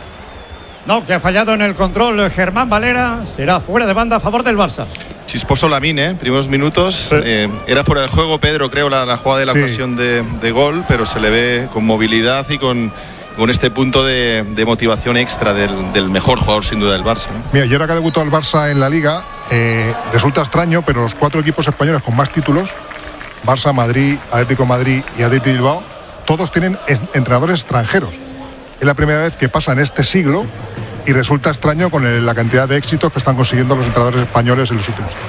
No, que ha fallado en el control Germán Valera. Será fuera de banda a favor del Barça. Chisposo Lamine, ¿eh? Primeros minutos. Sí. Eh, era fuera de juego, Pedro, creo, la, la jugada de la sí. ocasión de, de gol, pero se le ve con movilidad y con, con este punto de, de motivación extra del, del mejor jugador, sin duda, del Barça, ¿no? Mira, y ahora que ha debutado el Barça en la Liga, eh, resulta extraño, pero los cuatro equipos españoles con más títulos, Barça, Madrid, Atlético de Madrid y Atlético de Bilbao, todos tienen entrenadores extranjeros. Es la primera vez que pasa en este siglo. Y resulta extraño con el, la cantidad de éxitos que están consiguiendo los entrenadores españoles en los últimos años.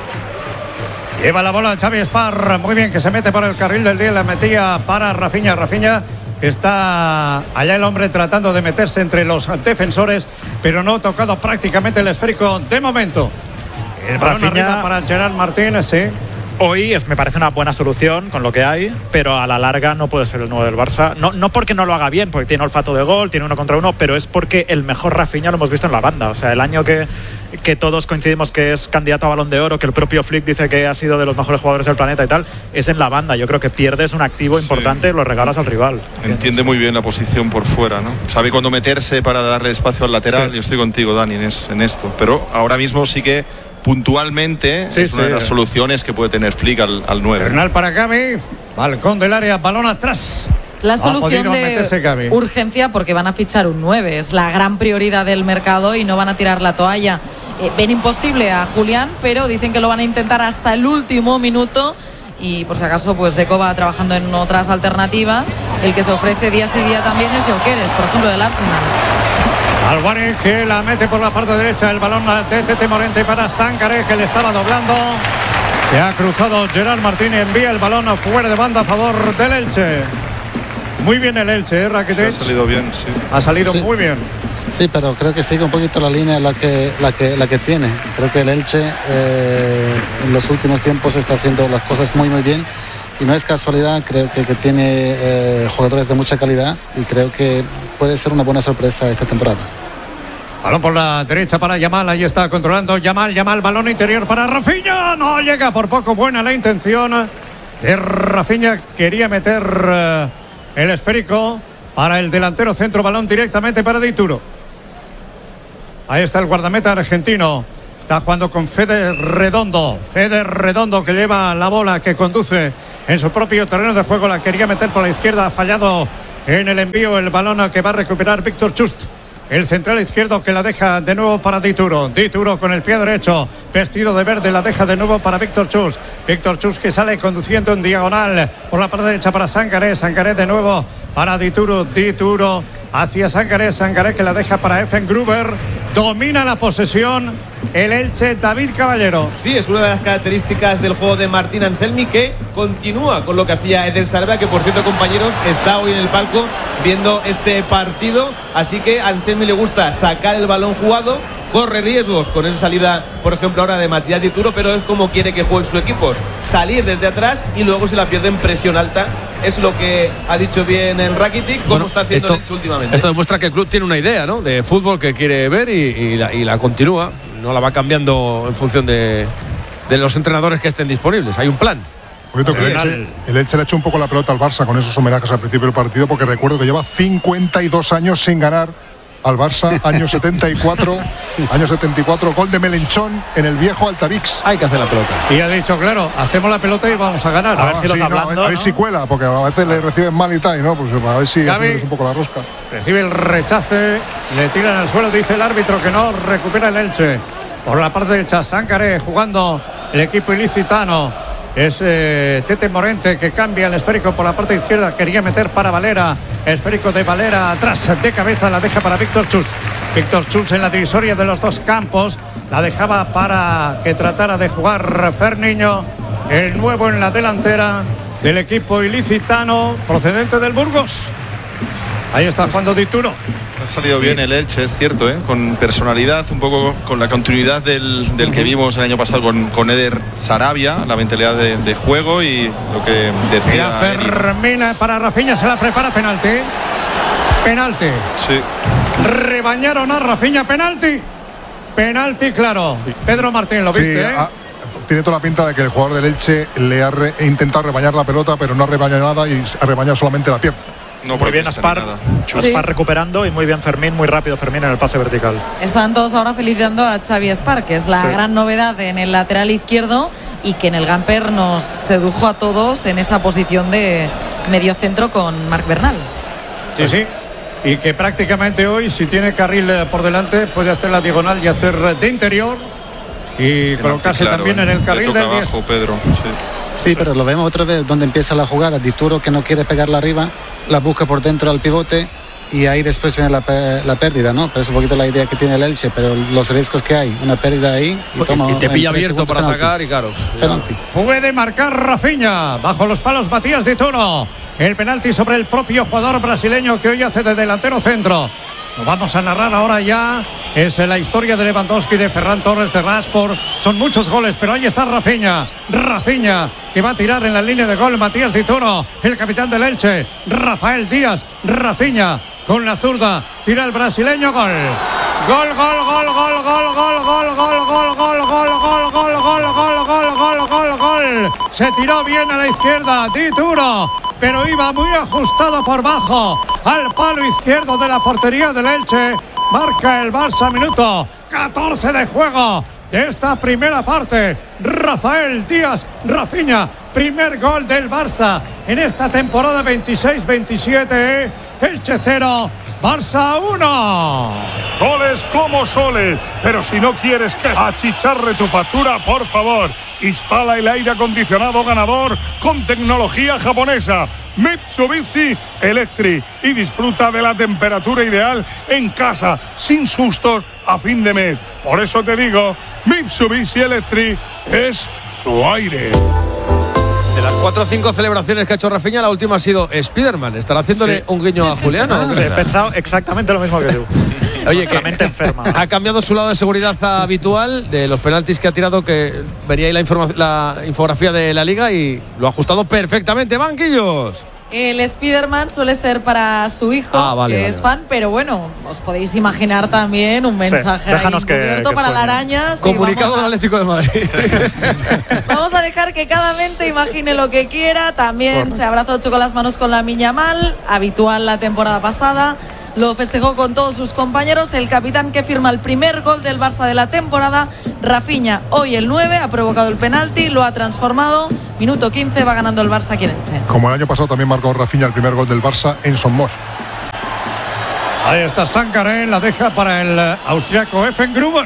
Lleva la bola Xavi Espar, muy bien, que se mete por el carril del día, la metía para Rafinha, Rafinha, que está allá el hombre tratando de meterse entre los defensores, pero no ha tocado prácticamente el esférico de momento. El balón Rafinha arriba para Gerard Martínez, sí. Hoy es, me parece una buena solución con lo que hay, pero a la larga no puede ser el nuevo del Barça. No, no porque no lo haga bien, porque tiene olfato de gol, tiene uno contra uno, pero es porque el mejor Rafinha lo hemos visto en la banda. O sea, el año que, que todos coincidimos que es candidato a Balón de Oro, que el propio Flick dice que ha sido de los mejores jugadores del planeta y tal, es en la banda. Yo creo que pierdes un activo sí. importante, lo regalas al rival. Entiende muy bien la posición por fuera, ¿no? Sabe cuándo meterse para darle espacio al lateral. Sí. Yo estoy contigo, Dani, en, es, en esto. Pero ahora mismo sí que puntualmente sí, es una sí. de las soluciones que puede tener Flick al, al nueve. Bernal para Gavi, balcón del área, balón atrás. La solución de urgencia, porque van a fichar un nueve, es la gran prioridad del mercado y no van a tirar la toalla. Eh, ven imposible a Julián, pero dicen que lo van a intentar hasta el último minuto. Y por si acaso, pues Deco va trabajando en otras alternativas. El que se ofrece día sí día también es Jokeres, por ejemplo, del Arsenal. Álvarez, que la mete por la parte derecha, el balón de Tete Morente para Sangaré, que le estaba doblando. Que ha cruzado Gerard Martín y envía el balón fuera de banda a favor del Elche. Muy bien el Elche, ¿eh, Rakitic? Sí, ha salido bien, sí. Ha salido sí. muy bien. Sí, pero creo que sigue un poquito la línea la que, la que, la que tiene. Creo que el Elche eh, en los últimos tiempos está haciendo las cosas muy, muy bien. Y no es casualidad, creo que, que tiene eh, jugadores de mucha calidad y creo que puede ser una buena sorpresa esta temporada. Balón por la derecha para Yamal, ahí está controlando Yamal, Yamal, balón interior para Rafinha, no llega por poco, buena la intención de Rafinha, quería meter uh, el esférico para el delantero centro, balón directamente para Dituro. Ahí está el guardameta argentino, está jugando con Fede Redondo, Fede Redondo que lleva la bola, que conduce en su propio terreno de juego, la quería meter por la izquierda, ha fallado en el envío, el balón que va a recuperar Víctor Chust. El central izquierdo que la deja de nuevo para Dituro. Dituro con el pie derecho, vestido de verde, la deja de nuevo para Víctor Chus. Víctor Chus que sale conduciendo en diagonal por la parte derecha para Sangaré. Sangaré de nuevo para Dituro. Dituro hacia Sangaré. Sangaré que la deja para Effen Gruber. Domina la posesión el Elche, David Caballero. Sí, es una de las características del juego de Martín Anselmi, que continúa con lo que hacía Eder Sarabia, que por cierto, compañeros, está hoy en el palco viendo este partido. Así que a Anselmi le gusta sacar el balón jugado, corre riesgos con esa salida, por ejemplo ahora de Matías Dituro, pero es como quiere que jueguen sus equipos, salir desde atrás y luego si la pierden presión alta. Es lo que ha dicho bien en Rakitic, como bueno, está haciendo esto, el Elche últimamente. Esto demuestra que el club tiene una idea, ¿no?, de fútbol que quiere ver y, y, la, y la continúa, no la va cambiando en función de, de los entrenadores que estén disponibles. Hay un plan. El Elche, el Elche le ha hecho un poco la pelota al Barça con esos homenajes al principio del partido, porque recuerdo que lleva cincuenta y dos años sin ganar al Barça, año setenta y cuatro, año setenta y cuatro, gol de Melenchón en el viejo Altavix. Hay que hacer la pelota. Y ha dicho, claro, hacemos la pelota y vamos a ganar. A ver ah, si sí, los hablando, no, a ver ¿no? si cuela, porque a veces le reciben mal y tal, ¿no? Pues a ver si es un poco la rosca. Recibe el rechace, le tiran al suelo, dice el árbitro que no, recupera el Elche. Por la parte derecha, Sangaré jugando el equipo ilicitano. Es eh, Tete Morente que cambia el esférico por la parte izquierda. Quería meter para Valera. Esférico de Valera atrás de cabeza. La deja para Víctor Chus. Víctor Chus en la divisoria de los dos campos. La dejaba para que tratara de jugar Ferniño. El nuevo en la delantera del equipo ilicitano procedente del Burgos. Ahí está jugando Dituro. Ha salido bien el Elche, es cierto, ¿eh? Con personalidad, un poco con la continuidad del, del que vimos el año pasado con, con Eder Sarabia, la mentalidad de, de juego y lo que decía. Termina para Rafinha, se la prepara, penalti. Penalti. Sí. Rebañaron a Rafinha, penalti. Penalti, claro. Sí. Pedro Martín, ¿lo viste? Sí, ¿eh? a, tiene toda la pinta de que el jugador del Elche le ha re, intentado rebañar la pelota, pero no ha rebañado nada y ha rebañado solamente la pierna. No, muy bien Aspar, Aspar sí. recuperando y muy bien Fermín, muy rápido Fermín en el pase vertical. Están todos ahora felicitando a Xavi Aspar, que es la sí. gran novedad en el lateral izquierdo y que en el Gamper nos sedujo a todos en esa posición de mediocentro con Marc Bernal. Sí, sí. Y que prácticamente hoy, si tiene carril por delante, puede hacer la diagonal y hacer de interior y colocarse claro, también en el carril de abajo, Pedro. Sí. Sí, pero lo vemos otra vez donde empieza la jugada. Dituro, que no quiere pegarla arriba, la busca por dentro al pivote y ahí después viene la, la pérdida, ¿no? Pero es un poquito la idea que tiene el Elche, pero los riesgos que hay, una pérdida ahí y, toma, y te pilla abierto para penalti. Atacar y claro. Penalti. Puede marcar Rafinha, bajo los palos Matías Dituro. El penalti sobre el propio jugador brasileño que hoy hace de delantero centro. Lo vamos a narrar ahora ya. Es la historia de Lewandowski, de Ferran Torres, de Rashford. Son muchos goles, pero ahí está Rafinha. Rafinha, que va a tirar en la línea de gol. Matías Dituro, el capitán del Elche. Rafael Díaz, Rafinha, con la zurda. Tira el brasileño, gol. Gol, gol, gol, gol, gol, gol, gol, gol, gol, gol, gol, gol, gol, gol, gol, gol, gol, gol, gol. Se tiró bien a la izquierda, Dituro, pero iba muy ajustado por bajo al palo izquierdo de la portería del Elche. Marca el Barça, minuto catorce de juego de esta primera parte. Rafael Díaz, Rafinha, primer gol del Barça en esta temporada veintiséis veintisiete. Elche cero, Barça uno. Goles como soles, pero si no quieres que achicharre tu factura, por favor, instala el aire acondicionado ganador con tecnología japonesa Mitsubishi Electric y disfruta de la temperatura ideal en casa, sin sustos a fin de mes. Por eso te digo, Mitsubishi Electric es tu aire. De las cuatro o cinco celebraciones que ha hecho Rafinha, la última ha sido Spiderman. ¿Estará haciéndole sí. un guiño a Juliano? Ah, he pensado exactamente lo mismo que tú. Oye, que enferma. Ha cambiado su lado de seguridad habitual de los penaltis que ha tirado, que venía ahí la, informa- la infografía de la Liga y lo ha ajustado perfectamente. Banquillos. El Spiderman suele ser para su hijo, ah, vale, que vale, es vale. fan, pero bueno, os podéis imaginar también un mensaje sí, déjanos que, encubierto que para sueñe. la araña. Sí, Comunicado del a, Atlético de Madrid. vamos a dejar que cada mente imagine lo que quiera. También se abrazó Choco las manos con la Miña Mal, habitual la temporada pasada. Lo festejó con todos sus compañeros. El capitán que firma el primer gol del Barça de la temporada, Rafinha, hoy el nueve, ha provocado el penalti, lo ha transformado. Minuto quince, va ganando el Barça aquí en Elche. Como el año pasado también marcó Rafinha el primer gol del Barça en Son Moix. Ahí está Sangaré, la deja para el austriaco Effengruber.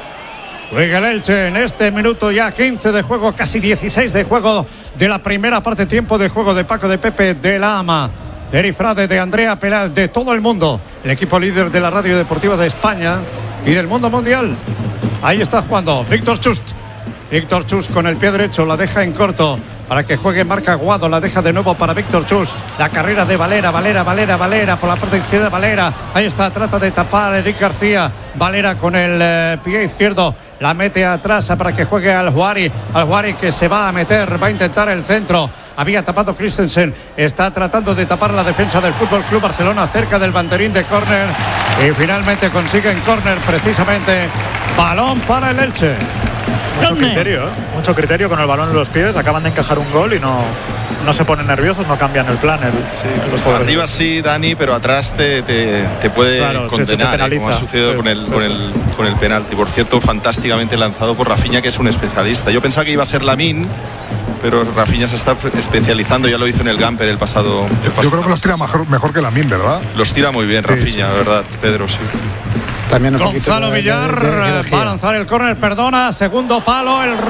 Juega el Elche en este minuto ya quince de juego, casi dieciséis de juego de la primera parte, tiempo de juego de Paco de Pepe, de la Ama, de Eri Frade, de Andrea Peláez, de todo el mundo, el equipo líder de la radio deportiva de España y del mundo mundial. Ahí está jugando Víctor Chust. Víctor Chust con el pie derecho, la deja en corto para que juegue Marc Aguado, la deja de nuevo para Víctor Chust. La carrera de Valera, Valera, Valera, Valera, por la parte izquierda Valera. Ahí está, trata de tapar a Eric García. Valera con el eh, pie izquierdo, la mete atrás para que juegue al Juari. Al Juari que se va a meter, va a intentar el centro. Había tapado Christensen, está tratando de tapar la defensa del Fútbol Club Barcelona cerca del banderín de córner y finalmente consiguen córner precisamente. Balón para el Elche. Mucho criterio, ¿eh? mucho criterio con el balón en los pies. Acaban de encajar un gol y no, no se ponen nerviosos, no cambian el plan. El, sí, los arriba sí, Dani, pero atrás te, te, te puede claro, condenar, sí, te eh, como ha sucedido sí, con, el, sí, con, el, con el penalti. Por cierto, fantásticamente lanzado por Rafinha, que es un especialista. Yo pensaba que iba a ser Lamine, pero Rafinha se está especializando, ya lo hizo en el Gamper el pasado. El pasado Yo creo que los tira mejor, mejor que Lamine, ¿verdad? Los tira muy bien Rafinha, sí, sí. ¿verdad, Pedro? Sí. También Gonzalo Villar de, de, de va a lanzar el córner, perdona, segundo palo, el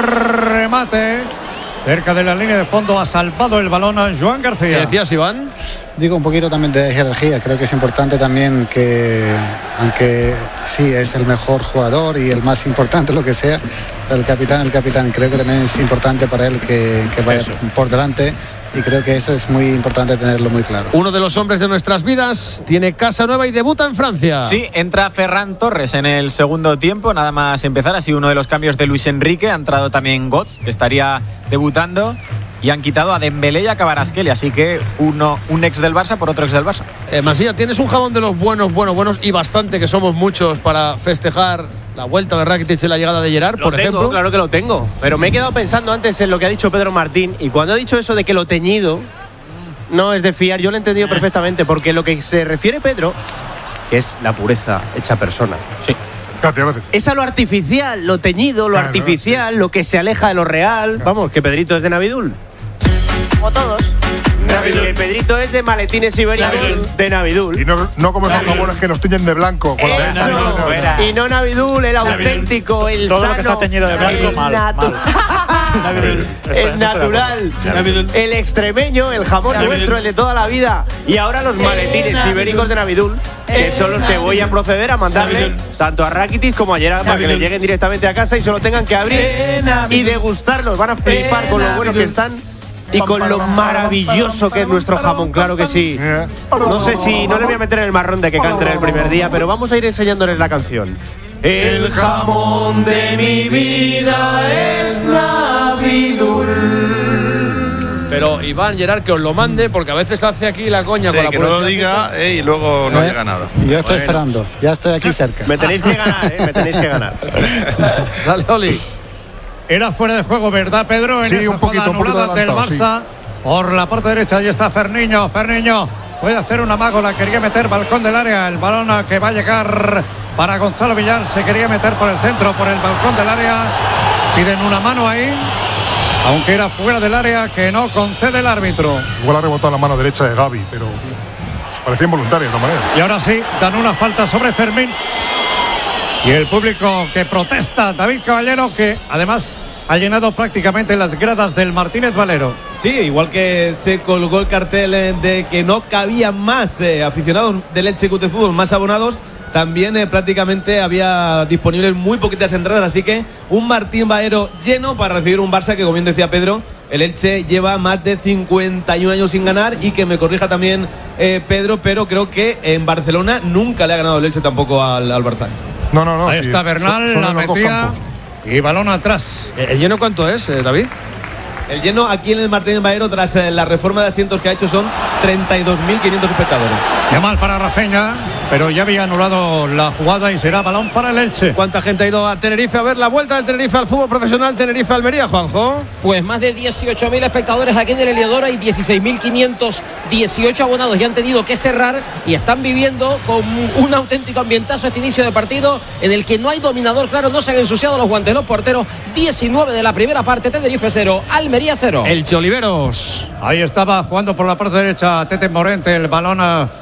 remate cerca de la línea de fondo, ha salvado el balón a Joan García. ¿Qué decías, Iván? Digo un poquito también de jerarquía, creo que es importante también que, aunque sí es el mejor jugador y el más importante, lo que sea, pero el capitán, el capitán, creo que también es importante para él que, que vaya Eso. por delante. Y creo que eso es muy importante tenerlo muy claro. Uno de los hombres de nuestras vidas tiene casa nueva y debuta en Francia. Sí, entra Ferran Torres en el segundo tiempo, nada más empezar. Ha sido uno de los cambios de Luis Enrique. Ha entrado también Götze, que estaría debutando. Y han quitado a Dembélé y a Kvaratskhelia, así que uno, un ex del Barça por otro ex del Barça. Eh, Masía, tienes un jabón de los buenos, buenos, buenos y bastante, que somos muchos, para festejar la vuelta de Rakitic y la llegada de Gerard, lo por tengo, ejemplo. Claro que lo tengo, pero me he quedado pensando antes en lo que ha dicho Pedro Martín, y cuando ha dicho eso de que lo teñido no es de fiar, yo lo he entendido perfectamente, porque lo que se refiere Pedro, que es la pureza hecha persona. Sí. Gracias, gracias. Es a lo artificial, lo teñido, lo claro, artificial, sí. lo que se aleja de lo real. Claro. Vamos, que Pedrito es de Navidul. Como todos. Navidul. El Pedrito es de maletines ibéricos Navidul. de Navidul. Y no, no como esos jabones que los tiñen de blanco. Con Eso, la no, no, y no Navidul, el Navidul. auténtico, el Todo sano. Todo lo que está teñido de blanco, el mal, natu- mal. El natural, el extremeño, el jamón Navidul. nuestro, el de toda la vida. Y ahora los maletines Navidul. ibéricos de Navidul, que son los que voy a proceder a mandarle Navidul. tanto a Rakitic como a Gerard para que le lleguen directamente a casa y solo tengan que abrir y degustarlos. Van a flipar con lo buenos que están. Y con lo maravilloso que es nuestro jamón, claro que sí. No sé si, no le voy a meter en el marrón de que canten el primer día, pero vamos a ir enseñándoles la canción. El jamón de mi vida es Navidul. Pero Iván, Gerard, que os lo mande, porque a veces hace aquí la coña sí, con la que no lo diga eh, y luego no eh, llega nada. Yo estoy bueno. esperando, ya estoy aquí cerca. Me tenéis que ganar, eh, me tenéis que ganar. Dale, Oli. Era fuera de juego, ¿verdad, Pedro? En sí, esa un poquito, anulada un del Barça. Sí. Por la parte derecha, ahí está Ferniño. Ferniño puede hacer un amago, la quería meter, balcón del área. El balón que va a llegar para Gonzalo Villar. Se quería meter por el centro, por el balcón del área. Piden una mano ahí, aunque era fuera del área, que no concede el árbitro. Igual ha rebotado la mano derecha de Gavi, pero parecía involuntaria de todas maneras. Y ahora sí, dan una falta sobre Fermín. Y el público que protesta, David Caballero, que además ha llenado prácticamente las gradas del Martínez Valero. Sí, igual que se colgó el cartel de que no cabían más eh, aficionados del Elche Club de Fútbol, más abonados, también eh, prácticamente había disponibles muy poquitas entradas, así que un Martín Valero lleno para recibir un Barça que, como bien decía Pedro, el Elche lleva más de cincuenta y un años sin ganar, y que me corrija también eh, Pedro, pero creo que en Barcelona nunca le ha ganado el Elche tampoco al, al Barça. No, no, no. Ahí sí. está Bernal, la metía y balón atrás. ¿El lleno cuánto es, eh, David? El lleno aquí en el Martínez Valero, tras eh, la reforma de asientos que ha hecho, son treinta y dos mil quinientos espectadores. Qué mal para Rafinha, pero ya había anulado la jugada y será balón para el Elche. ¿Cuánta gente ha ido a Tenerife a ver la vuelta del Tenerife al fútbol profesional Tenerife-Almería, Juanjo? Pues más de dieciocho mil espectadores aquí en el Heliodoro y dieciséis mil quinientos dieciocho abonados ya han tenido que cerrar y están viviendo con un auténtico ambientazo este inicio de partido en el que no hay dominador claro, no se han ensuciado los guantes los porteros. Diecinueve de la primera parte, Tenerife cero, Almería cero. Elche Oliveros. Ahí estaba jugando por la parte derecha Tete Morente, el balón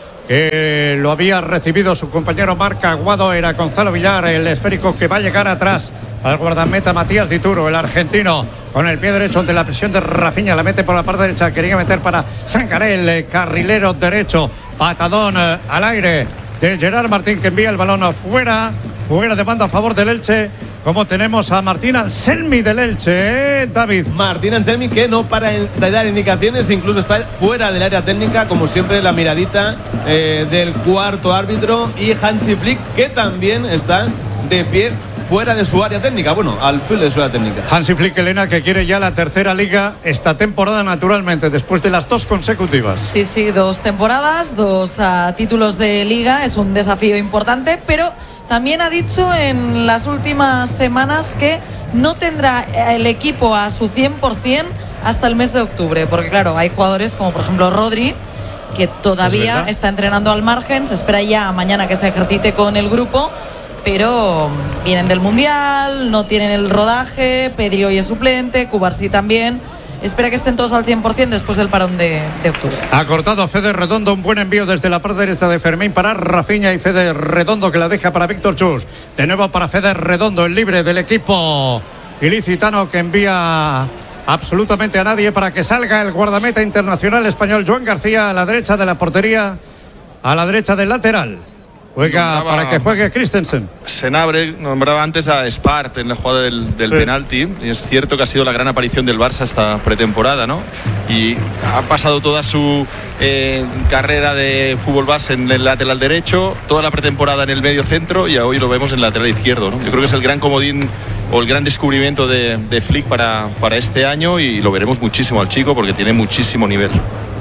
que lo había recibido su compañero Marc Aguado, era Gonzalo Villar, el esférico que va a llegar atrás al guardameta Matías Dituro, el argentino, con el pie derecho ante la presión de Rafinha, la mete por la parte derecha, quería meter para Sangaré, el carrilero derecho, patadón eh, al aire de Gerard Martín, que envía el balón afuera, fuera de banda a favor del Elche. Como tenemos a Martín Anselmi del Elche, ¿eh, David? Martín Anselmi, que no para de dar indicaciones, incluso está fuera del área técnica, como siempre la miradita eh, del cuarto árbitro, y Hansi Flick, que también está de pie fuera de su área técnica, bueno, al filo de su área técnica. Hansi Flick, Elena, que quiere ya la tercera liga esta temporada, naturalmente, después de las dos consecutivas. Sí, sí, dos temporadas, dos uh, títulos de liga, es un desafío importante, pero también ha dicho en las últimas semanas que no tendrá el equipo a su cien por ciento hasta el mes de octubre, porque claro, hay jugadores como por ejemplo Rodri, que todavía está entrenando al margen, se espera ya mañana que se ejercite con el grupo, pero vienen del Mundial, no tienen el rodaje. Pedri hoy es suplente, Cubarsí también. Espera que estén todos al cien por ciento después del parón de, de octubre. Ha cortado Fede Redondo, un buen envío desde la parte derecha de Fermín para Rafinha, y Fede Redondo que la deja para Víctor Chus. De nuevo para Fede Redondo, el libre del equipo ilicitano, que envía absolutamente a nadie para que salga el guardameta internacional español Joan García a la derecha de la portería, a la derecha del lateral. Juega nombraba, para que juegue Christensen. Senabre nombraba antes a Spart en la jugada del, del sí. penalti, y es cierto que ha sido la gran aparición del Barça esta pretemporada, ¿no? Y ha pasado toda su eh, carrera de fútbol base en el lateral derecho, toda la pretemporada en el medio centro, y hoy lo vemos en el lateral izquierdo, ¿no? Yo creo que es el gran comodín o el gran descubrimiento de, de Flick para, para este año, y lo veremos muchísimo al chico porque tiene muchísimo nivel.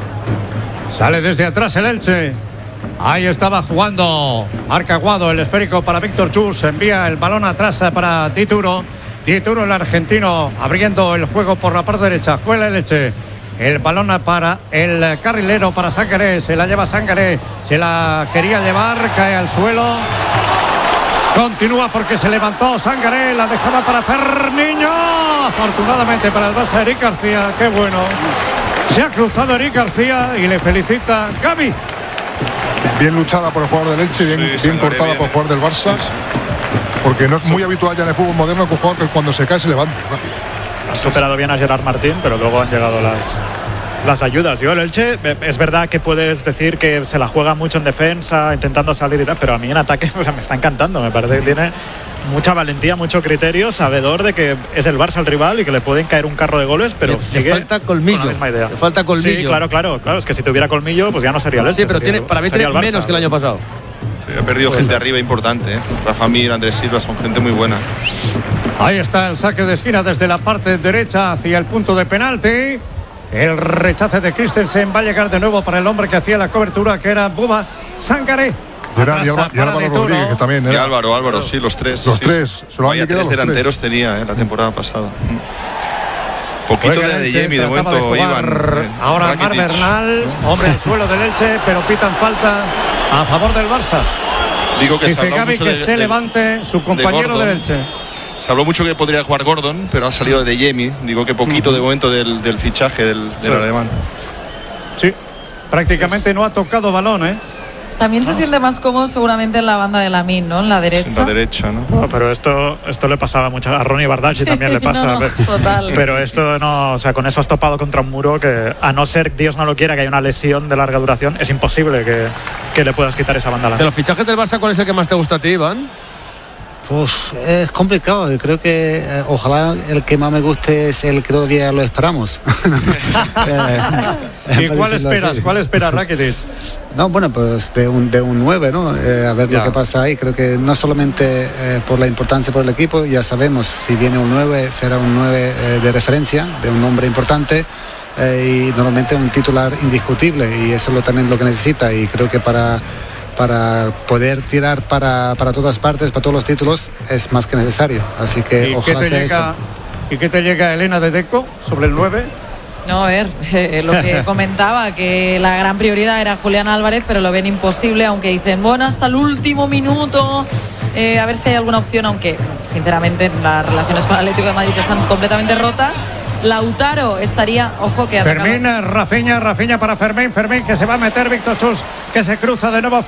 Sale desde atrás el Elche. Ahí estaba jugando Marc Aguado, el esférico para Víctor Chus, envía el balón atrás para Dituro. Dituro, el argentino, abriendo el juego por la parte derecha. Juega el Elche. El balón para el carrilero, para Sangaré. Se la lleva Sangaré. Se la quería llevar, cae al suelo. Continúa porque se levantó Sangaré. La dejaba para Ferniño. Afortunadamente para el Barça, Eric García. Qué bueno. Se ha cruzado Eric García y le felicita Gaby. Bien luchada por el jugador del Elche, bien, sí, bien cortada bien. por el jugador del Barça. Sí, sí. Porque no es muy habitual ya en el fútbol moderno que un jugador que cuando se cae se levante. Ha superado bien a Gerard Martín, pero luego han llegado las, las ayudas. Yo el Elche, es verdad que puedes decir que se la juega mucho en defensa, intentando salir y tal, pero a mí en ataque o sea, me está encantando. Me parece que tiene mucha valentía, mucho criterio, sabedor de que es el Barça el rival y que le pueden caer un carro de goles, pero le, sigue le falta colmillo. Con la misma idea. Le falta colmillo. Sí, claro, claro, claro. Es que si tuviera colmillo, pues ya no sería el Elche. Sí, pero tiene, para mí tiene menos que el año pasado. Sí, ha perdido gente arriba importante, ¿eh? Rafa Mir, Andrés Silva, son gente muy buena. Ahí está el saque de esquina desde la parte derecha hacia el punto de penalti. El rechace de Christensen va a llegar de nuevo para el hombre que hacía la cobertura, que era Bouba Sangaré. Y, era, y, Álvaro, y Álvaro Rodríguez, que también era. Y Álvaro, Álvaro, sí, los tres. Los sí, tres. Sí. Se lo Vaya, tres delanteros tres. tenía eh, la temporada pasada. Poquito Oiga, de, de Jamie de momento, de Iván. Ahora Mar Bernal, hombre al suelo del Elche, pero pitan falta a favor del Barça. Digo que Dice se Gaby mucho que de, se de, levante su compañero del Elche. Se habló mucho que podría jugar Gordon, pero ha salido de Jamie. Digo que poquito de momento del, del fichaje del, del sí. alemán. Sí, prácticamente no ha tocado balón, ¿eh? También se siente más cómodo seguramente en la banda de Lamine, ¿no? En la derecha. En la derecha, ¿no? No, pero esto, esto le pasaba mucho a Ronnie Bardacci, sí, también le pasa. No, no, total. Pero esto no, o sea, con eso has topado contra un muro que, a no ser, Dios no lo quiera, que haya una lesión de larga duración, es imposible que, que le puedas quitar esa banda. ¿De los fichajes del Barça cuál es el que más te gusta a ti, Iván? Pues es complicado, yo creo que eh, ojalá el que más me guste es el que todavía lo esperamos. eh, ¿Y cuál esperas? Así. ¿Cuál esperas, Rakitic? No, bueno, pues de un, de un nueve, ¿no? Eh, a ver ya. lo que pasa ahí. Creo que no solamente eh, por la importancia por el equipo, ya sabemos, si viene un nueve, será un nueve eh, de referencia, de un nombre importante. Eh, y normalmente un titular indiscutible, y eso es lo, también lo que necesita, y creo que para para poder tirar para, para todas partes, para todos los títulos, es más que necesario. Así que ojalá sea llega, eso. ¿Y qué te llega, Elena de Deco, sobre el nueve? No, a ver, eh, lo que comentaba, que la gran prioridad era Julián Álvarez, pero lo ven imposible, aunque dicen, bueno, hasta el último minuto, eh, a ver si hay alguna opción, aunque sinceramente las relaciones con el Atlético de Madrid están completamente rotas. Lautaro estaría, ojo que Fermín, Rafinha, Rafinha para Fermín, Fermín que se va a meter, Víctor Chus que se cruza de nuevo.